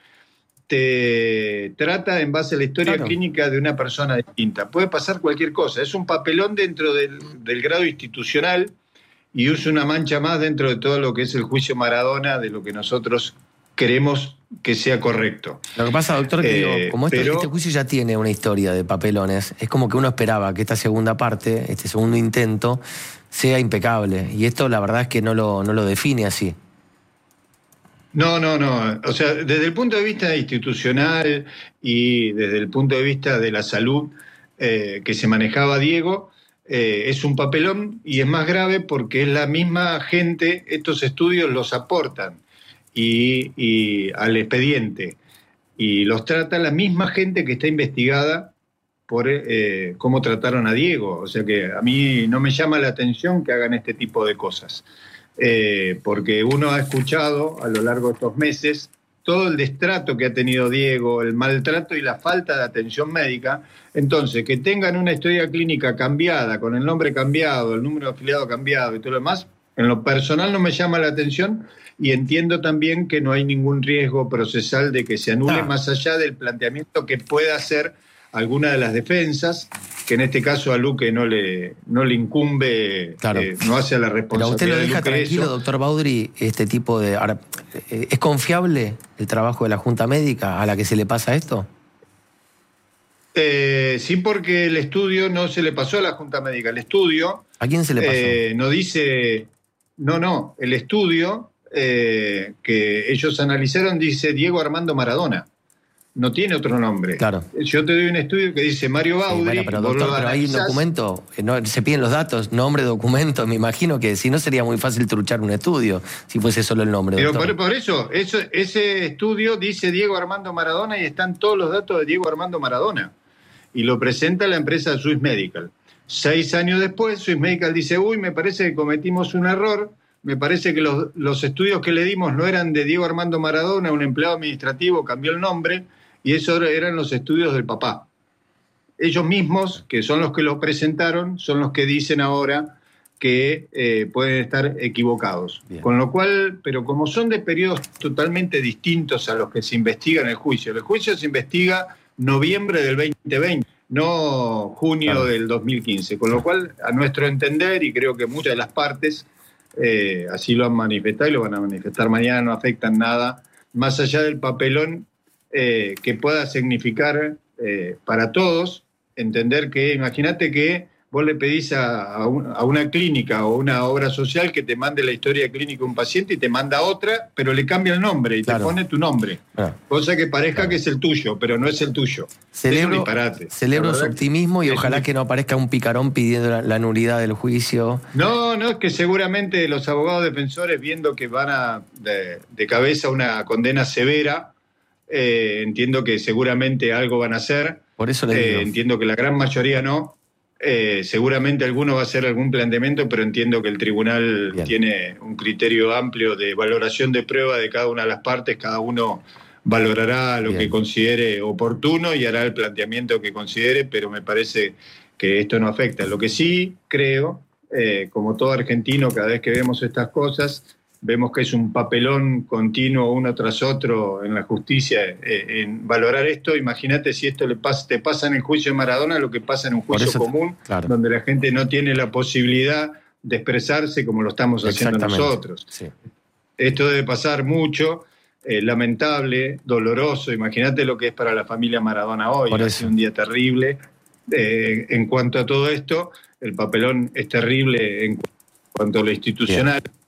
te trata en base a la historia claro. clínica de una persona distinta. Puede pasar cualquier cosa. Es un papelón dentro del, del grado institucional y es una mancha más dentro de todo lo que es el juicio Maradona, de lo que nosotros queremos que sea correcto. Lo que pasa, doctor, que eh, digo, como este, pero... este juicio ya tiene una historia de papelones, es como que uno esperaba que esta segunda parte, este segundo intento, sea impecable. Y esto la verdad es que no lo, no lo define así. No, no, no. O sea, desde el punto de vista institucional y desde el punto de vista de la salud eh, que se manejaba Diego, eh, es un papelón y es más grave porque es la misma gente, estos estudios los aportan y, y al expediente y los trata la misma gente que está investigada por eh, cómo trataron a Diego. O sea que a mí no me llama la atención que hagan este tipo de cosas. Eh, porque uno ha escuchado a lo largo de estos meses todo el destrato que ha tenido Diego, el maltrato y la falta de atención médica. Entonces, que tengan una historia clínica cambiada, con el nombre cambiado, el número de afiliado cambiado y todo lo demás, en lo personal no me llama la atención y entiendo también que no hay ningún riesgo procesal de que se anule, ah. más allá del planteamiento que pueda hacer alguna de las defensas, que en este caso a Luque no le, no le incumbe, claro. eh, no hace a la responsabilidad. Pero usted lo deja de tranquilo, eso. Doctor Baudry, este tipo de... Ahora, ¿es confiable el trabajo de la Junta Médica a la que se le pasa esto? Eh, sí, porque el estudio no se le pasó a la Junta Médica. El estudio... ¿A quién se le pasó? Eh, no dice... No, no, el estudio eh, que ellos analizaron dice Diego Armando Maradona. No tiene otro nombre. Claro. Yo te doy un estudio que dice Mario Baudry. Sí, bueno, pero doctor, pero hay un documento, no, se piden los datos, nombre, documento. Me imagino que si no sería muy fácil truchar un estudio, si fuese solo el nombre. Pero por, por eso, eso, ese estudio dice Diego Armando Maradona y están todos los datos de Diego Armando Maradona. Y lo presenta la empresa Swiss Medical. Seis años después, Swiss Medical dice, uy, me parece que cometimos un error, me parece que los, los estudios que le dimos no eran de Diego Armando Maradona, un empleado administrativo cambió el nombre, y eso eran los estudios del papá. Ellos mismos, que son los que los presentaron, son los que dicen ahora que eh, pueden estar equivocados. Bien. Con lo cual, pero como son de periodos totalmente distintos a los que se investiga en el juicio, el juicio se investiga noviembre del veinte veinte, no junio claro. del dos mil quince, con lo cual, a nuestro entender, y creo que muchas de las partes eh, así lo han manifestado y lo van a manifestar mañana, no afectan nada, más allá del papelón eh, que pueda significar eh, para todos, entender que, imagínate que vos le pedís a, a, un, a una clínica o una obra social que te mande la historia clínica de un paciente y te manda otra, pero le cambia el nombre y claro. te pone tu nombre. Ah. Cosa que parezca claro. que es el tuyo, pero no es el tuyo. Celebro, es un disparate. Celebro su optimismo y ojalá un... que no aparezca un picarón pidiendo la, la nulidad del juicio. No, no, es que seguramente los abogados defensores, viendo que van a de, de cabeza una condena severa, eh, entiendo que seguramente algo van a hacer. Por eso le digo. Eh, entiendo que la gran mayoría no. Eh, seguramente alguno va a hacer algún planteamiento, pero entiendo que el tribunal Bien. tiene un criterio amplio de valoración de prueba de cada una de las partes, cada uno valorará lo Bien. que considere oportuno y hará el planteamiento que considere, pero me parece que esto no afecta. Lo que sí creo, eh, como todo argentino, cada vez que vemos estas cosas, vemos que es un papelón continuo uno tras otro en la justicia eh, en valorar esto. Imagínate si esto le pasa, te pasa en el juicio de Maradona, lo que pasa en un juicio eso, común, claro. donde la gente no tiene la posibilidad de expresarse como lo estamos haciendo nosotros. Sí. Esto debe pasar mucho, eh, lamentable, doloroso. Imagínate lo que es para la familia Maradona hoy. Ha sido un día terrible. Eh, en cuanto a todo esto, el papelón es terrible en cuanto a lo institucional. Bien.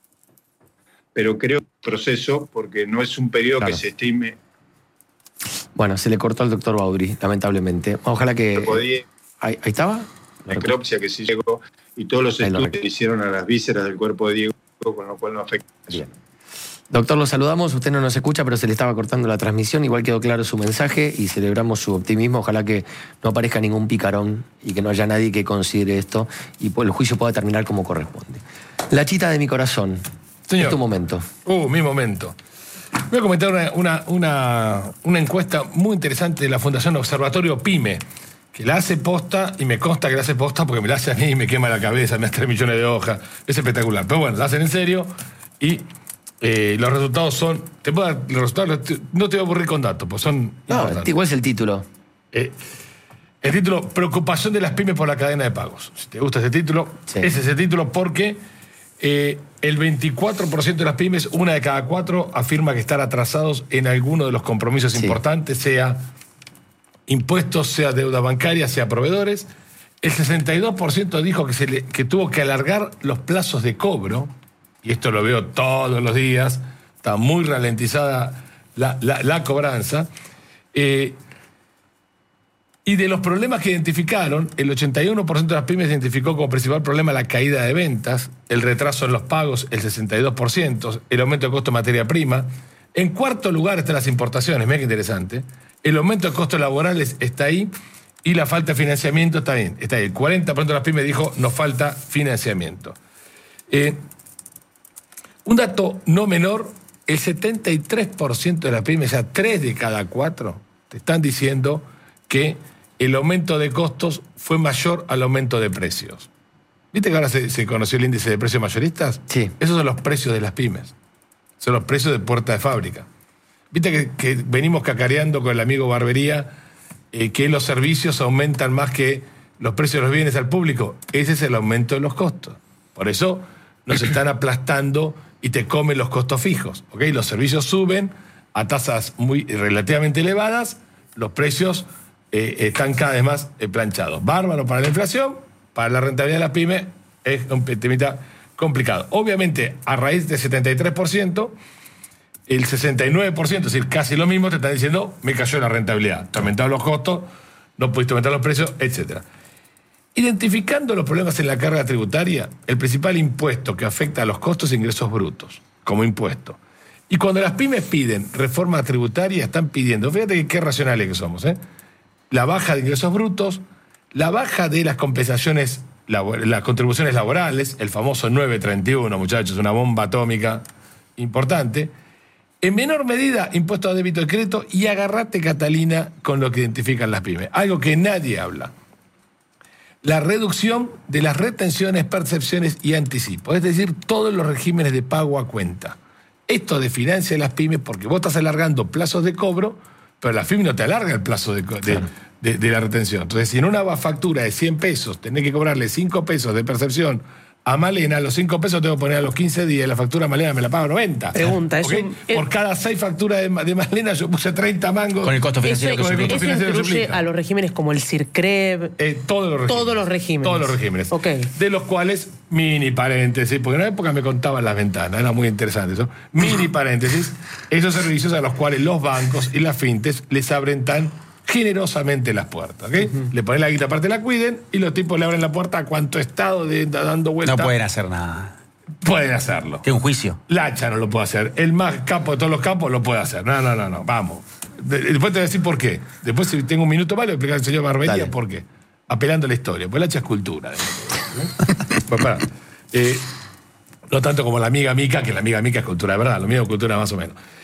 Pero creo que es un proceso, porque no es un periodo claro. que se estime. Bueno, se le cortó al doctor Baudry, lamentablemente. Ojalá que... Podía, ahí, ahí estaba. La necropsia que sí llegó y todos los ahí estudios que hicieron a las vísceras del cuerpo de Diego, con lo cual no afecta. Bien. Doctor, lo saludamos. Usted no nos escucha, pero se le estaba cortando la transmisión. Igual quedó claro su mensaje y celebramos su optimismo. Ojalá que no aparezca ningún picarón y que no haya nadie que considere esto y el juicio pueda terminar como corresponde. La chita de mi corazón. Señor. Es tu momento. Uh, mi momento. Voy a comentar una, una, una, una encuesta muy interesante de la Fundación Observatorio PYME, que la hace posta, y me consta que la hace posta porque me la hace a mí y me quema la cabeza, me hace tres millones de hojas. Es espectacular. Pero bueno, la hacen en serio y eh, los resultados son... Te puedo dar los resultados, no te voy a aburrir con datos, pues son no, importantes. ¿Cuál es el título? Eh, el título, Preocupación de las pymes por la cadena de pagos. Si te gusta ese título, sí. Ese es el título porque... Eh, el veinticuatro por ciento de las pymes, una de cada cuatro, afirma que están atrasados en alguno de los compromisos sí. importantes, sea impuestos, sea deuda bancaria, sea proveedores. El sesenta y dos por ciento dijo que, se le, que tuvo que alargar los plazos de cobro, y esto lo veo todos los días, está muy ralentizada la, la, la cobranza. Eh, Y de los problemas que identificaron, el ochenta y uno por ciento de las pymes identificó como principal problema la caída de ventas, el retraso en los pagos, el sesenta y dos por ciento, el aumento de costo de materia prima. En cuarto lugar están las importaciones, mira qué interesante. El aumento de costos laborales está ahí y la falta de financiamiento está bien, está ahí. El cuarenta por ciento de las pymes dijo nos falta financiamiento. Eh, un dato no menor, el setenta y tres por ciento de las pymes, o sea, tres de cada cuatro, te están diciendo que el aumento de costos fue mayor al aumento de precios. ¿Viste que ahora se, se conoció el índice de precios mayoristas? Sí. Esos son los precios de las pymes. Son los precios de puerta de fábrica. ¿Viste que, que venimos cacareando con el amigo Barbería eh, que los servicios aumentan más que los precios de los bienes al público? Ese es el aumento de los costos. Por eso nos están aplastando y te comen los costos fijos. ¿Okay? Los servicios suben a tasas muy relativamente elevadas, los precios... Eh, están cada vez más eh, planchados. Bárbaro para la inflación, para la rentabilidad de la pyme es un temita complicado. Obviamente, a raíz del setenta y tres por ciento, el sesenta y nueve por ciento, es decir, casi lo mismo, te están diciendo, me cayó la rentabilidad. Te aumentaron los costos, no pudiste aumentar los precios, etcétera. Identificando los problemas en la carga tributaria, el principal impuesto que afecta a los costos e ingresos brutos, como impuesto. Y cuando las pymes piden reforma tributaria, están pidiendo, fíjate que qué racionales que somos, ¿eh? La baja de ingresos brutos, la baja de las compensaciones, las contribuciones laborales, el famoso nueve treinta y uno, muchachos, una bomba atómica importante. En menor medida, impuesto a débito de crédito y agarrate, Catalina, con lo que identifican las pymes. Algo que nadie habla. La reducción de las retenciones, percepciones y anticipos. Es decir, todos los regímenes de pago a cuenta. Esto desfinancia a las pymes porque vos estás alargando plazos de cobro, pero la F I M no te alarga el plazo de, de, claro. de, de la retención. Entonces, si en una factura de cien pesos tenés que cobrarle cinco pesos de percepción a Malena, los cinco pesos tengo que poner a los quince días, la factura de Malena me la pago noventa. Pregunta, ¿Okay? un, Por cada seis facturas de, de Malena yo puse treinta mangos. Con el costo financiero. Eso, que con el costo financiero eso incluye a los regímenes como el CIRCREV. Eh, todos los regímenes. Todos los regímenes. Todos los regímenes. Okay. De los cuales, mini paréntesis, porque en una época me contaban las ventanas, era muy interesante eso. Mini paréntesis, esos servicios a los cuales los bancos y las fintes les abren tan generosamente las puertas, ¿ok? Uh-huh. Le ponen la guita aparte, la cuiden, y los tipos le abren la puerta a cuanto estado de, dando vueltas. No pueden hacer nada. Pueden hacerlo. Que un juicio. Lacha no lo puede hacer. El más capo de todos los capos lo puede hacer. No, no, no, no. Vamos. De, después te voy a decir por qué. Después, si tengo un minuto más, le voy a explicar al señor Barbería por qué. Apelando a la historia. Pues Lacha es cultura. Pues para. Eh, no tanto como la amiga Mica, que la amiga Mica es cultura de verdad. Lo mío es cultura más o menos.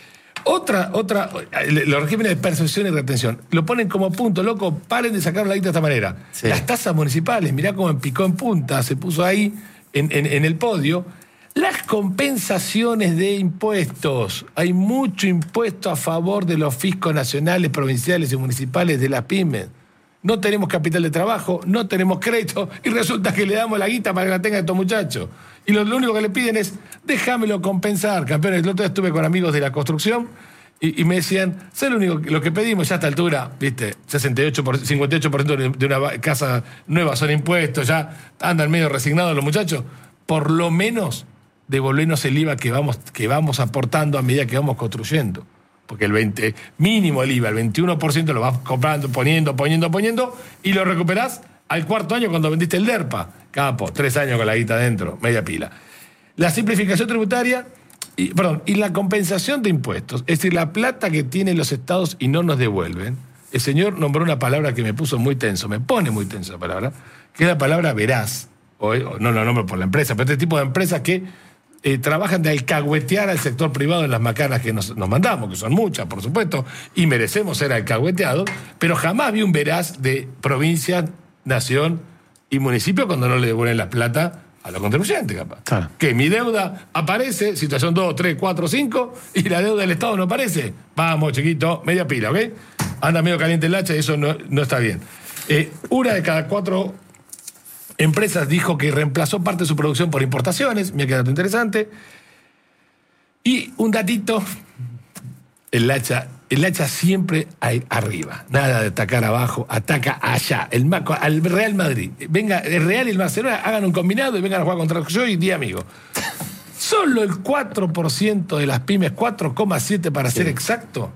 Otra, otra, los regímenes de percepción y retención lo ponen como punto, loco, paren de sacar la guita de esta manera. Sí. Las tasas municipales, mirá cómo en picó en punta, se puso ahí en, en, en el podio. Las compensaciones de impuestos. Hay mucho impuesto a favor de los fiscos nacionales, provinciales y municipales de las pymes. No tenemos capital de trabajo, no tenemos crédito y resulta que le damos la guita para que la tengan estos muchachos. Y lo, lo único que le piden es, déjamelo compensar, campeones. El otro día estuve con amigos de la construcción y, y me decían, ¿sabes lo único lo que pedimos ya a esta altura? ¿Viste? sesenta y ocho por ciento, cincuenta y ocho por ciento de una casa nueva son impuestos, ya andan medio resignados los muchachos. Por lo menos devolvernos el I V A que vamos, que vamos aportando a medida que vamos construyendo. Porque el veinte, mínimo el I V A, el veintiuno por ciento lo vas comprando, poniendo, poniendo, poniendo, y lo recuperás al cuarto año cuando vendiste el DERPA. Capo, tres años con la guita adentro, media pila. La simplificación tributaria, y, perdón, y la compensación de impuestos, es decir, la plata que tienen los estados y no nos devuelven. El señor nombró una palabra que me puso muy tenso, me pone muy tenso la palabra, que es la palabra veraz. O, o no lo nombro por la empresa, pero este tipo de empresas que Eh, trabajan de alcahuetear al sector privado en las macanas que nos, nos mandamos, que son muchas, por supuesto, y merecemos ser alcahueteados, pero jamás vi un veraz de provincia, nación y municipio cuando no le devuelven la plata a los contribuyentes, capaz. Claro. Que mi deuda aparece, situación dos, tres, cuatro, cinco, y la deuda del Estado no aparece. Vamos, chiquito, media pila, ¿ok? Anda medio caliente el hacha y eso no, no está bien. Eh, una de cada cuatro empresas dijo que reemplazó parte de su producción por importaciones. Mira qué dato interesante. Y un datito, el hacha, el hacha siempre hay arriba. Nada de atacar abajo, ataca allá. El, al Real Madrid. Venga, el Real y el Barcelona hagan un combinado y vengan a jugar contra yo y día amigo. Solo el cuatro por ciento de las pymes, cuatro coma siete para sí. ser exacto,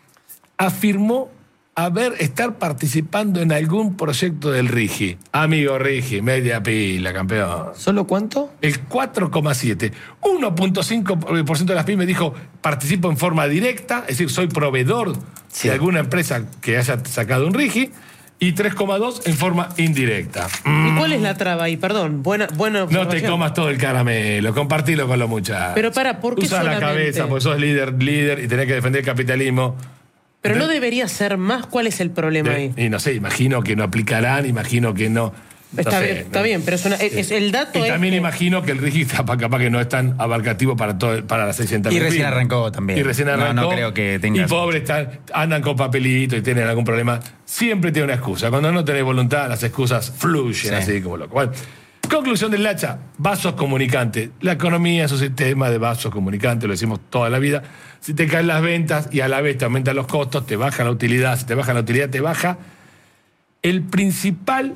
afirmó haber, estar participando en algún proyecto del RIGI. Amigo RIGI, media pila, campeón. ¿Solo cuánto? El cuatro coma siete. uno coma cinco por ciento de las pymes dijo, participo en forma directa, es decir, soy proveedor sí. de alguna empresa que haya sacado un RIGI, y tres coma dos en forma indirecta. Mm. ¿Y cuál es la traba ahí? Perdón, buena, buena no te comas todo el caramelo, compartilo con los muchachos. Pero para, ¿por qué Usa solamente? la cabeza, porque sos líder, líder y tenés que defender el capitalismo. Pero no debería ser más. ¿Cuál es el problema de, ahí? Y no sé, imagino que no aplicarán, imagino que no. no está sé, bien, no, está bien, pero es, una, es, es el dato. Y es también que... imagino que el RIGI capaz, capaz que no es tan abarcativo para todo, para las seiscientas mil. Y recién arrancó también. Y recién arrancó. No, no creo que tenga. Y pobres están, andan con papelito y tienen algún problema. Siempre tiene una excusa. Cuando no tenés voluntad, las excusas fluyen sí. así como loco. Bueno, conclusión del hacha, vasos comunicantes. La economía es un sistema de vasos comunicantes, lo decimos toda la vida. Si te caen las ventas y a la vez te aumentan los costos, te baja la utilidad. Si te baja la utilidad, te baja el principal,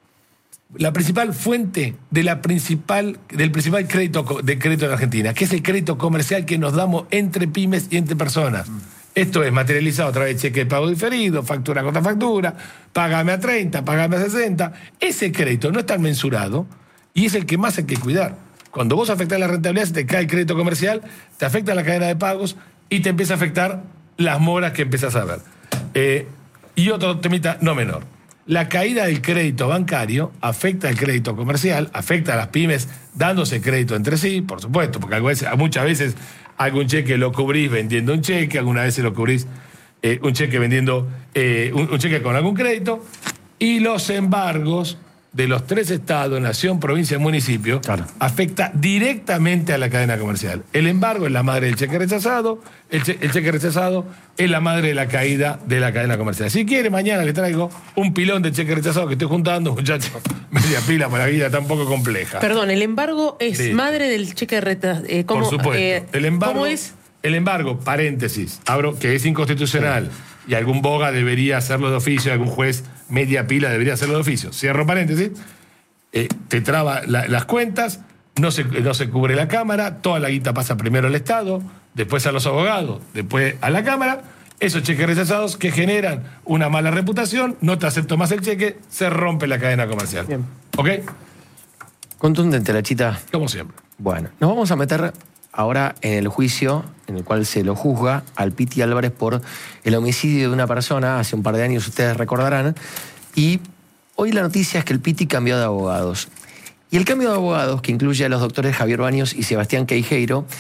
la principal fuente de la principal, del principal crédito de crédito en Argentina, que es el crédito comercial que nos damos entre pymes y entre personas. Mm. Esto es materializado a través de cheque de pago diferido, factura contra factura, págame a treinta, págame a sesenta. Ese crédito no es tan mensurado y es el que más hay que cuidar. Cuando vos afectás la rentabilidad, se te cae el crédito comercial, te afecta la cadena de pagos y te empieza a afectar las moras que empezás a ver. Eh, y otro temita no menor. La caída del crédito bancario afecta al crédito comercial, afecta a las pymes dándose crédito entre sí, por supuesto, porque muchas veces algún cheque lo cubrís vendiendo un cheque, algunas veces lo cubrís eh, un cheque vendiendo eh, un, un cheque con algún crédito, y los embargos de los tres estados, nación, provincia y municipio, claro. afecta directamente a la cadena comercial. El embargo es la madre del cheque rechazado, el, che, el cheque rechazado es la madre de la caída de la cadena comercial. Si quiere, mañana le traigo un pilón de cheque rechazado que estoy juntando, muchachos, media pila para la vida tan poco compleja. Perdón, ¿el embargo es sí. madre del cheque rechazado? Eh, Por supuesto. Eh, el embargo, ¿Cómo es? El embargo, paréntesis, abro, que es inconstitucional. Sí. Y algún boga debería hacerlo de oficio, algún juez media pila debería hacerlo de oficio. Cierro paréntesis, eh, te traba la, las cuentas, no se, no se cubre la Cámara, toda la guita pasa primero al Estado, después a los abogados, después a la Cámara, esos cheques rechazados que generan una mala reputación, no te acepto más el cheque, se rompe la cadena comercial. Bien. ¿Ok? Contundente la chita. Como siempre. Bueno, nos vamos a meter ahora en el juicio en el cual se lo juzga al Piti Álvarez por el homicidio de una persona hace un par de años, ustedes recordarán, y hoy la noticia es que el Piti cambió de abogados. Y el cambio de abogados, que incluye a los doctores Javier Baños y Sebastián Queijeiro,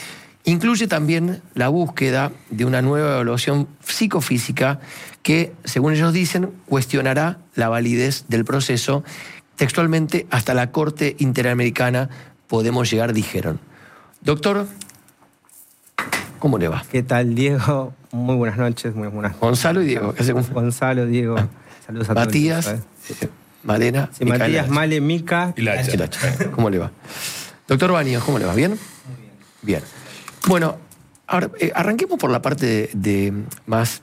incluye también la búsqueda de una nueva evaluación psicofísica que, según ellos dicen, cuestionará la validez del proceso. Textualmente, hasta la Corte Interamericana podemos llegar, dijeron. Doctor, ¿cómo le va? ¿Qué tal, Diego? Muy buenas noches, muy buenas noches. Gonzalo y Diego. ¿Qué hacemos? Gonzalo, Diego. Ah. Saludos a todos. Matías, eh, Malena, sí, Matías, Male, Mica. Y la y Lacha. ¿Cómo le va? Doctor Baños, ¿cómo le va? ¿Bien? Muy bien. Bien. Bueno, ahora eh, arranquemos por la parte de, de más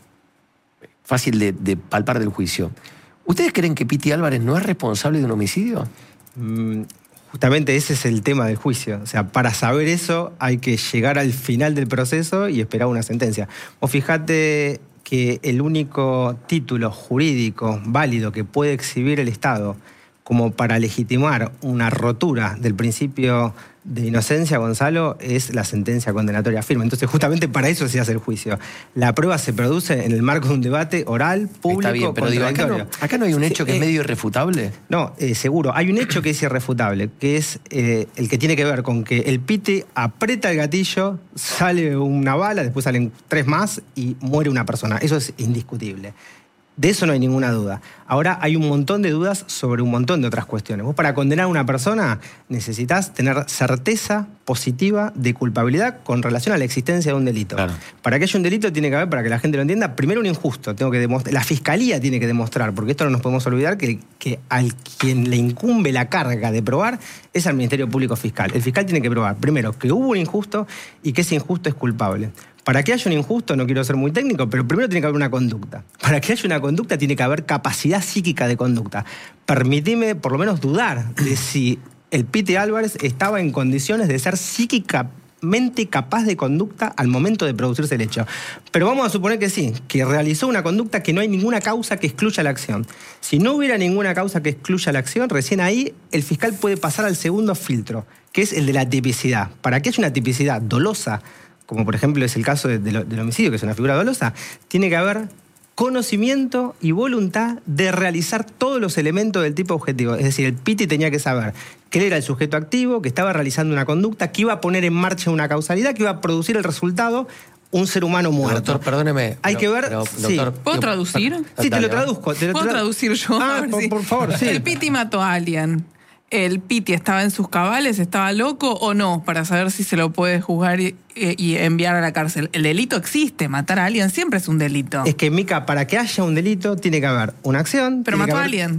fácil de, de palpar del juicio. ¿Ustedes creen que Piti Álvarez no es responsable de un homicidio? Mm, justamente ese es el tema del juicio. O sea, para saber eso hay que llegar al final del proceso y esperar una sentencia. Vos fijate que el único título jurídico válido que puede exhibir el Estado como para legitimar una rotura del principio de inocencia, Gonzalo, es la sentencia condenatoria firme. Entonces, justamente para eso se hace el juicio. La prueba se produce en el marco de un debate oral, público, Está bien, pero digo, acá, no, acá no hay un hecho que eh, es medio irrefutable. No, eh, seguro. Hay un hecho que es irrefutable, que es eh, el que tiene que ver con que el Piti aprieta el gatillo, sale una bala, después salen tres más y muere una persona. Eso es indiscutible. De eso no hay ninguna duda. Ahora hay un montón de dudas sobre un montón de otras cuestiones. Vos para condenar a una persona necesitas tener certeza positiva de culpabilidad con relación a la existencia de un delito. Claro. Para que haya un delito tiene que haber, para que la gente lo entienda, primero un injusto. Tengo que demostrar, la fiscalía tiene que demostrar, porque esto no nos podemos olvidar, que, que al quien le incumbe la carga de probar es al Ministerio Público Fiscal. El fiscal tiene que probar, primero, que hubo un injusto y que ese injusto es culpable. Para que haya un injusto, no quiero ser muy técnico, pero primero tiene que haber una conducta. Para que haya una conducta tiene que haber capacidad psíquica de conducta. Permitime por lo menos dudar de si el Piti Álvarez estaba en condiciones de ser psíquicamente capaz de conducta al momento de producirse el hecho. Pero vamos a suponer que sí, que realizó una conducta que no hay ninguna causa que excluya la acción. Si no hubiera ninguna causa que excluya la acción, recién ahí el fiscal puede pasar al segundo filtro, que es el de la tipicidad. Para que haya una tipicidad dolosa, como por ejemplo es el caso de, de lo, del homicidio, que es una figura dolosa, tiene que haber conocimiento y voluntad de realizar todos los elementos del tipo objetivo. Es decir, el Piti tenía que saber que él era el sujeto activo, que estaba realizando una conducta, que iba a poner en marcha una causalidad, que iba a producir el resultado un ser humano muerto. Doctor, perdóneme. Hay pero, que ver... pero, doctor, sí. ¿Puedo traducir? Sí, te lo traduzco. Te lo ¿Puedo tra... traducir yo? Ah, A ver por, si- por favor, sí. El Piti mató a alguien. ¿El Piti estaba en sus cabales, estaba loco o no? Para saber si se lo puede juzgar y, y enviar a la cárcel. El delito existe, matar a alguien siempre es un delito. Es que, Mica, para que haya un delito tiene que haber una acción... Pero tiene que mató a haber- alguien.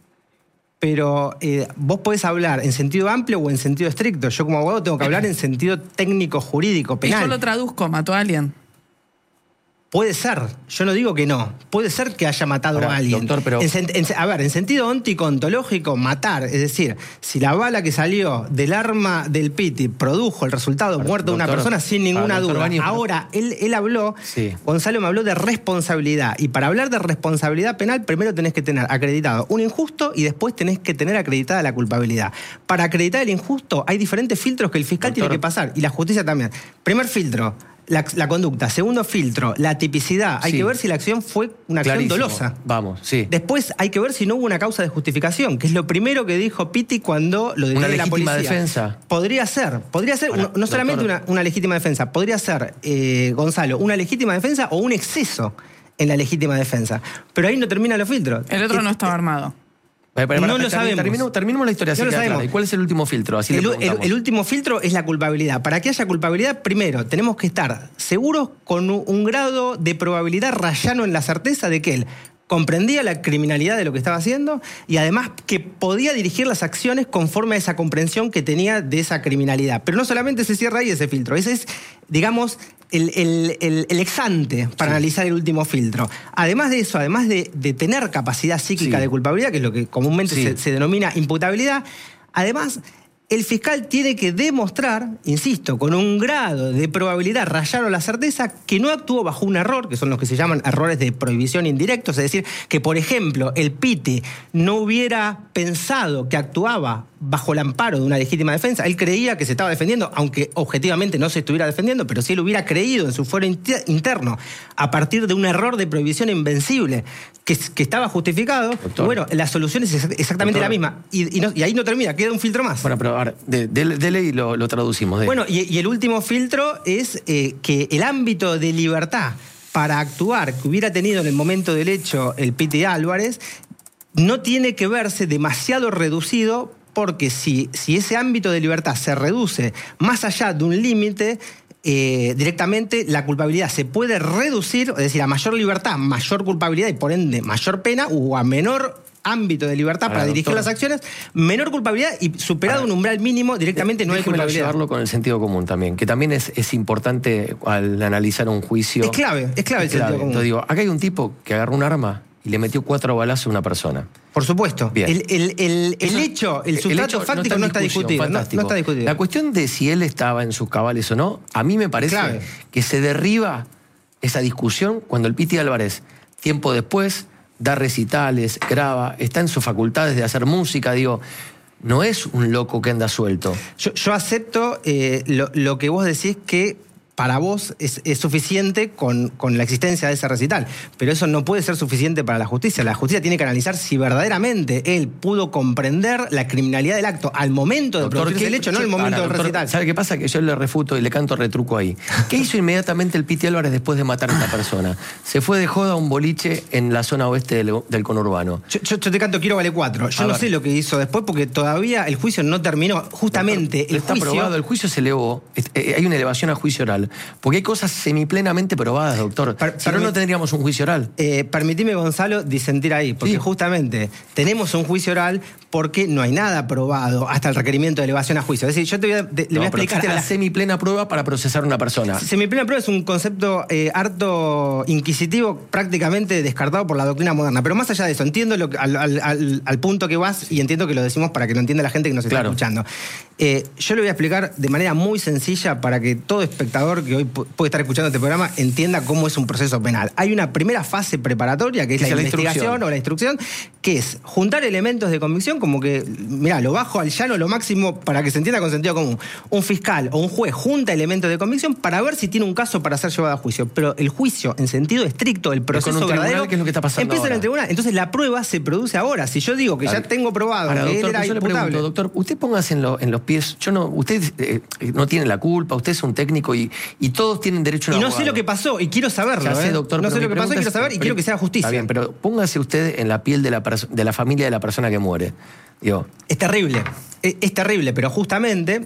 Pero eh, vos podés hablar en sentido amplio o en sentido estricto. Yo como abogado tengo que hablar en sentido técnico, jurídico, Y penal. yo lo traduzco, mató a alguien. Puede ser, yo no digo que no. Puede ser que haya matado Ahora, a alguien. doctor, pero- En sen- en- a ver, en sentido óntico, ontológico, matar. Es decir, si la bala que salió del arma del Piti produjo el resultado Ahora, muerto de una doctor, persona, sin ninguna ah, doctor duda. Baños, pero- Ahora, él, él habló, Sí. Gonzalo me habló de responsabilidad. Y para hablar de responsabilidad penal, primero tenés que tener acreditado un injusto y después tenés que tener acreditada la culpabilidad. Para acreditar el injusto, hay diferentes filtros que el fiscal Doctor. tiene que pasar. Y la justicia también. Primer filtro, la, la conducta. Segundo filtro, la tipicidad. Hay Sí. que ver si la acción fue una acción Clarísimo. dolosa. Vamos, sí. Después hay que ver si no hubo una causa de justificación, que es lo primero que dijo Piti cuando lo Una detiene la legítima policía. defensa. Podría ser, podría ser, Ahora, no, no solamente doctor. una, una legítima defensa, podría ser, eh, Gonzalo, una legítima defensa o un exceso en la legítima defensa. Pero ahí no terminan los filtros. El otro Eh, no estaba armado. Para, para, No para, lo termi- sabemos. Terminemos, terminemos la historia. No así lo queda sabemos. clara. ¿Y cuál es el último filtro? Así El, le el- preguntamos. el último filtro es la culpabilidad. Para que haya culpabilidad, primero, tenemos que estar seguros con un, un grado de probabilidad rayano en la certeza de que él comprendía la criminalidad de lo que estaba haciendo y además que podía dirigir las acciones conforme a esa comprensión que tenía de esa criminalidad. Pero no solamente se cierra ahí ese filtro, ese es, digamos, el, el, el, el ex ante para Sí. analizar el último filtro. Además de eso, además de, de tener capacidad psíquica Sí. de culpabilidad, que es lo que comúnmente Sí. se, se denomina imputabilidad, además el fiscal tiene que demostrar, insisto, con un grado de probabilidad rayano la certeza, que no actuó bajo un error, que son los que se llaman errores de prohibición indirectos, es decir, que por ejemplo el Piti no hubiera pensado que actuaba bajo el amparo de una legítima defensa. Él creía que se estaba defendiendo, aunque objetivamente no se estuviera defendiendo, pero si él hubiera creído en su fuero interno a partir de un error de prohibición invencible que, que estaba justificado, doctor, bueno, la solución es exactamente doctor, la misma. Y, y, no, y ahí no termina, queda un filtro más. Bueno, pero ahora, de, de, de ley lo, lo traducimos. De... Bueno, y, y el último filtro es eh, que el ámbito de libertad para actuar que hubiera tenido en el momento del hecho el Piti Álvarez no tiene que verse demasiado reducido, porque si, si ese ámbito de libertad se reduce más allá de un límite, eh, directamente la culpabilidad se puede reducir, es decir, a mayor libertad, mayor culpabilidad y por ende mayor pena, o a menor ámbito de libertad para, para dirigir doctor, las acciones, menor culpabilidad y superado para, un umbral mínimo, directamente no hay culpabilidad. Llevarlo con el sentido común también, que también es, es importante al analizar un juicio. Es clave, es clave el es clave. sentido común. Entonces digo, acá hay un tipo que agarró un arma y le metió cuatro balazos a una persona. Por supuesto. Bien. El, el, el, el Eso, hecho, el sustrato hecho fáctico no está, no está discutido. No, no está discutido. La cuestión de si él estaba en sus cabales o no, a mí me parece clave. que se derriba esa discusión cuando el Piti Álvarez, tiempo después, da recitales, graba, está en sus facultades de hacer música, digo, no es un loco que anda suelto. Yo, yo acepto eh, lo, lo que vos decís, que para vos es, es suficiente con, con la existencia de ese recital, pero eso no puede ser suficiente para la justicia. La justicia tiene que analizar si verdaderamente él pudo comprender la criminalidad del acto al momento de doctor, producirse el hecho, no en el momento ahora, del doctor, recital. ¿Sabe qué pasa? Que yo le refuto y le canto retruco ahí. ¿Qué hizo inmediatamente el Piti Álvarez después de matar a esta persona? Se fue de joda a un boliche en la zona oeste del, del conurbano. Yo, yo, yo te canto Quiero Vale cuatro. Yo a no ver. sé lo que hizo después porque todavía el juicio no terminó. Justamente doctor, el está juicio... probado, el juicio se elevó. Hay una elevación a juicio oral. Porque hay cosas semiplenamente probadas, doctor. Per, si no, no tendríamos un juicio oral. Eh, permitime, Gonzalo, disentir ahí, porque sí. justamente tenemos un juicio oral porque no hay nada probado hasta el requerimiento de elevación a juicio. Es decir, yo te voy a, te, no, le voy a explicar... Pero a la, la semiplena prueba para procesar a una persona. Semiplena prueba es un concepto eh, harto inquisitivo, prácticamente descartado por la doctrina moderna. Pero más allá de eso, entiendo lo, al, al, al, al punto que vas y entiendo que lo decimos para que lo entienda la gente que nos está claro. escuchando. Eh, yo le voy a explicar de manera muy sencilla para que todo espectador que hoy puede estar escuchando este programa entienda cómo es un proceso penal. Hay una primera fase preparatoria, que es la, la investigación o la instrucción, que es juntar elementos de convicción, como que, mirá, lo bajo al llano, lo máximo, para que se entienda con sentido común. Un fiscal o un juez junta elementos de convicción para ver si tiene un caso para ser llevado a juicio. Pero el juicio, en sentido estricto, el proceso con un verdadero, ¿qué es lo que está pasando empieza ahora? en el tribunal. Entonces la prueba se produce ahora. Si yo digo que ahora, ya tengo probado ahora, que doctor, él era yo imputable... le pregunto, doctor, usted póngase en, lo, en los pies... Yo no, usted eh, no tiene la culpa, usted es un técnico y, y todos tienen derecho a un Y no abogado. sé lo que pasó y quiero saberlo. Ya sé, ¿eh? doctor, no sé lo que pasó y quiero es, saber y quiero que sea justicia. Está bien, pero póngase usted en la piel de la, de la familia de la persona que muere. Digo, es terrible, es, es terrible, pero justamente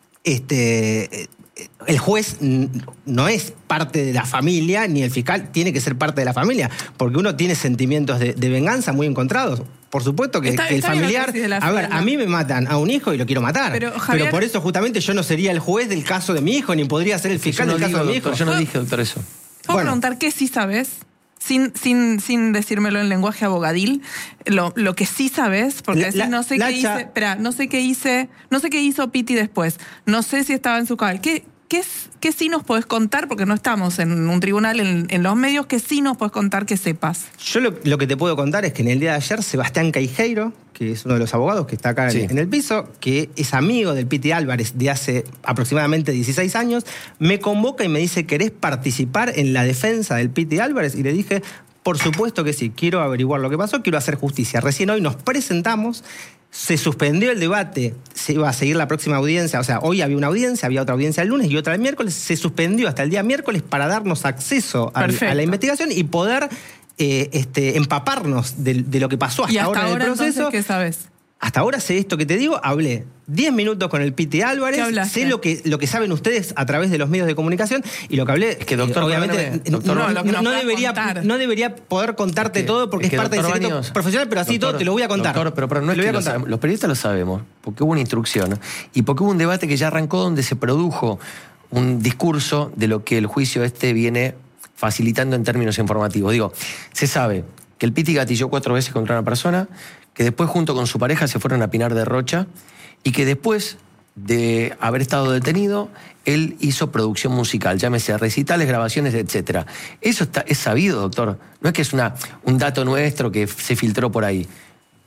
este, el juez no es parte de la familia, ni el fiscal tiene que ser parte de la familia, porque uno tiene sentimientos de, de venganza muy encontrados. Por supuesto que, está, que el está familiar... De a ver, a mí me matan a un hijo y lo quiero matar. Pero, Javier, pero por eso justamente yo no sería el juez del caso de mi hijo, ni podría ser el fiscal no del digo, caso de mi doctor, hijo. Yo no dije, doctor, eso. ¿Puedo bueno. preguntar qué sí sabes? Sin, sin, sin decírmelo en lenguaje abogadil, lo, lo que sí sabes, porque decís, no sé qué hice, espera, no sé qué hice, no sé qué hizo Piti después, no sé si estaba en su cabal. ¿Qué, qué, qué sí nos podés contar? Porque no estamos en un tribunal, en, en los medios, ¿qué sí nos podés contar que sepas? Yo lo, lo que te puedo contar es que en el día de ayer, Sebastián Caijeiro, que es uno de los abogados que está acá sí. en, en el piso, que es amigo del Piti Álvarez de hace aproximadamente dieciséis años, me convoca y me dice, ¿querés participar en la defensa del Piti Álvarez? Y le dije, por supuesto que sí, quiero averiguar lo que pasó, quiero hacer justicia. Recién hoy nos presentamos, se suspendió el debate, se iba a seguir la próxima audiencia, o sea, hoy había una audiencia, había otra audiencia el lunes y otra el miércoles, se suspendió hasta el día miércoles para darnos acceso a, a la investigación y poder... Eh, este, empaparnos de, de lo que pasó hasta, ¿Y hasta ahora en el proceso. Entonces, ¿qué sabes? Hasta ahora sé esto que te digo, hablé diez minutos con el Piti Álvarez, sé lo que, lo que saben ustedes a través de los medios de comunicación y lo que hablé, es que doctor, eh, obviamente doctor, no, no, no, no, debería, no debería poder contarte es que, todo porque es, es parte del secreto Baños, profesional, pero así doctor, todo te lo voy a contar. Doctor, pero, pero no es que lo sabemos, los periodistas lo sabemos, porque hubo una instrucción y porque hubo un debate que ya arrancó donde se produjo un discurso de lo que el juicio este viene facilitando en términos informativos. Digo, se sabe que el Piti gatilló cuatro veces contra una persona, que después junto con su pareja se fueron a Pinar de Rocha y que después de haber estado detenido, él hizo producción musical, llámese recitales, grabaciones, etcétera. Eso está, es sabido, doctor. No es que es una, un dato nuestro que se filtró por ahí.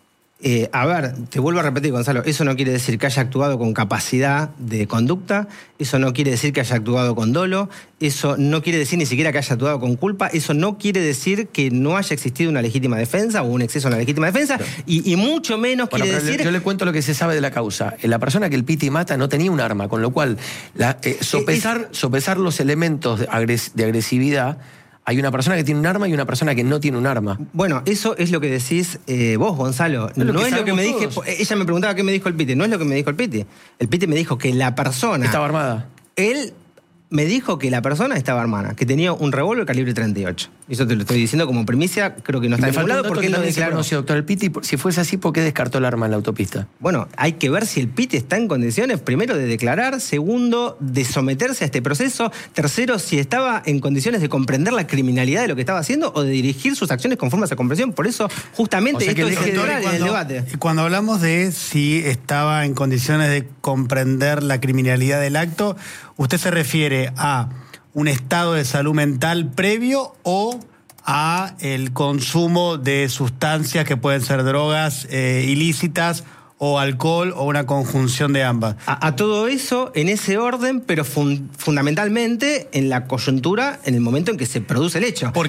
Eh, a ver, te vuelvo a repetir, Gonzalo, eso no quiere decir que haya actuado con capacidad de conducta, eso no quiere decir que haya actuado con dolo, eso no quiere decir ni siquiera que haya actuado con culpa, eso no quiere decir que no haya existido una legítima defensa o un exceso a la legítima defensa, pero, y, y mucho menos bueno, quiere decir... Yo le cuento lo que se sabe de la causa. La persona que el Piti mata no tenía un arma, con lo cual la, eh, sopesar, es, sopesar los elementos de, agres, de agresividad. Hay una persona que tiene un arma y una persona que no tiene un arma. Bueno, eso es lo que decís eh, vos, Gonzalo. No, no es lo que me dije. Ella me preguntaba qué me dijo el Piti. No es lo que me dijo el Piti. El Piti me dijo que la persona... Estaba armada. Él me dijo que la persona estaba armada, que tenía un revólver calibre treinta y ocho. Eso te lo estoy diciendo como primicia, creo que no está en ningún lado porque no declaró. Doctor, el Piti, si fuese así, ¿por qué descartó el arma en la autopista? Bueno, hay que ver si el Piti está en condiciones, primero, de declarar, segundo, de someterse a este proceso, tercero, si estaba en condiciones de comprender la criminalidad de lo que estaba haciendo o de dirigir sus acciones conforme a esa comprensión. Por eso, justamente, o sea, esto es central en el debate. Cuando hablamos de si estaba en condiciones de comprender la criminalidad del acto, ¿usted se refiere a un estado de salud mental previo o a el consumo de sustancias que pueden ser drogas eh, ilícitas o alcohol o una conjunción de ambas? A, a todo eso en ese orden, pero fun, fundamentalmente en la coyuntura, en el momento en que se produce el hecho. Porque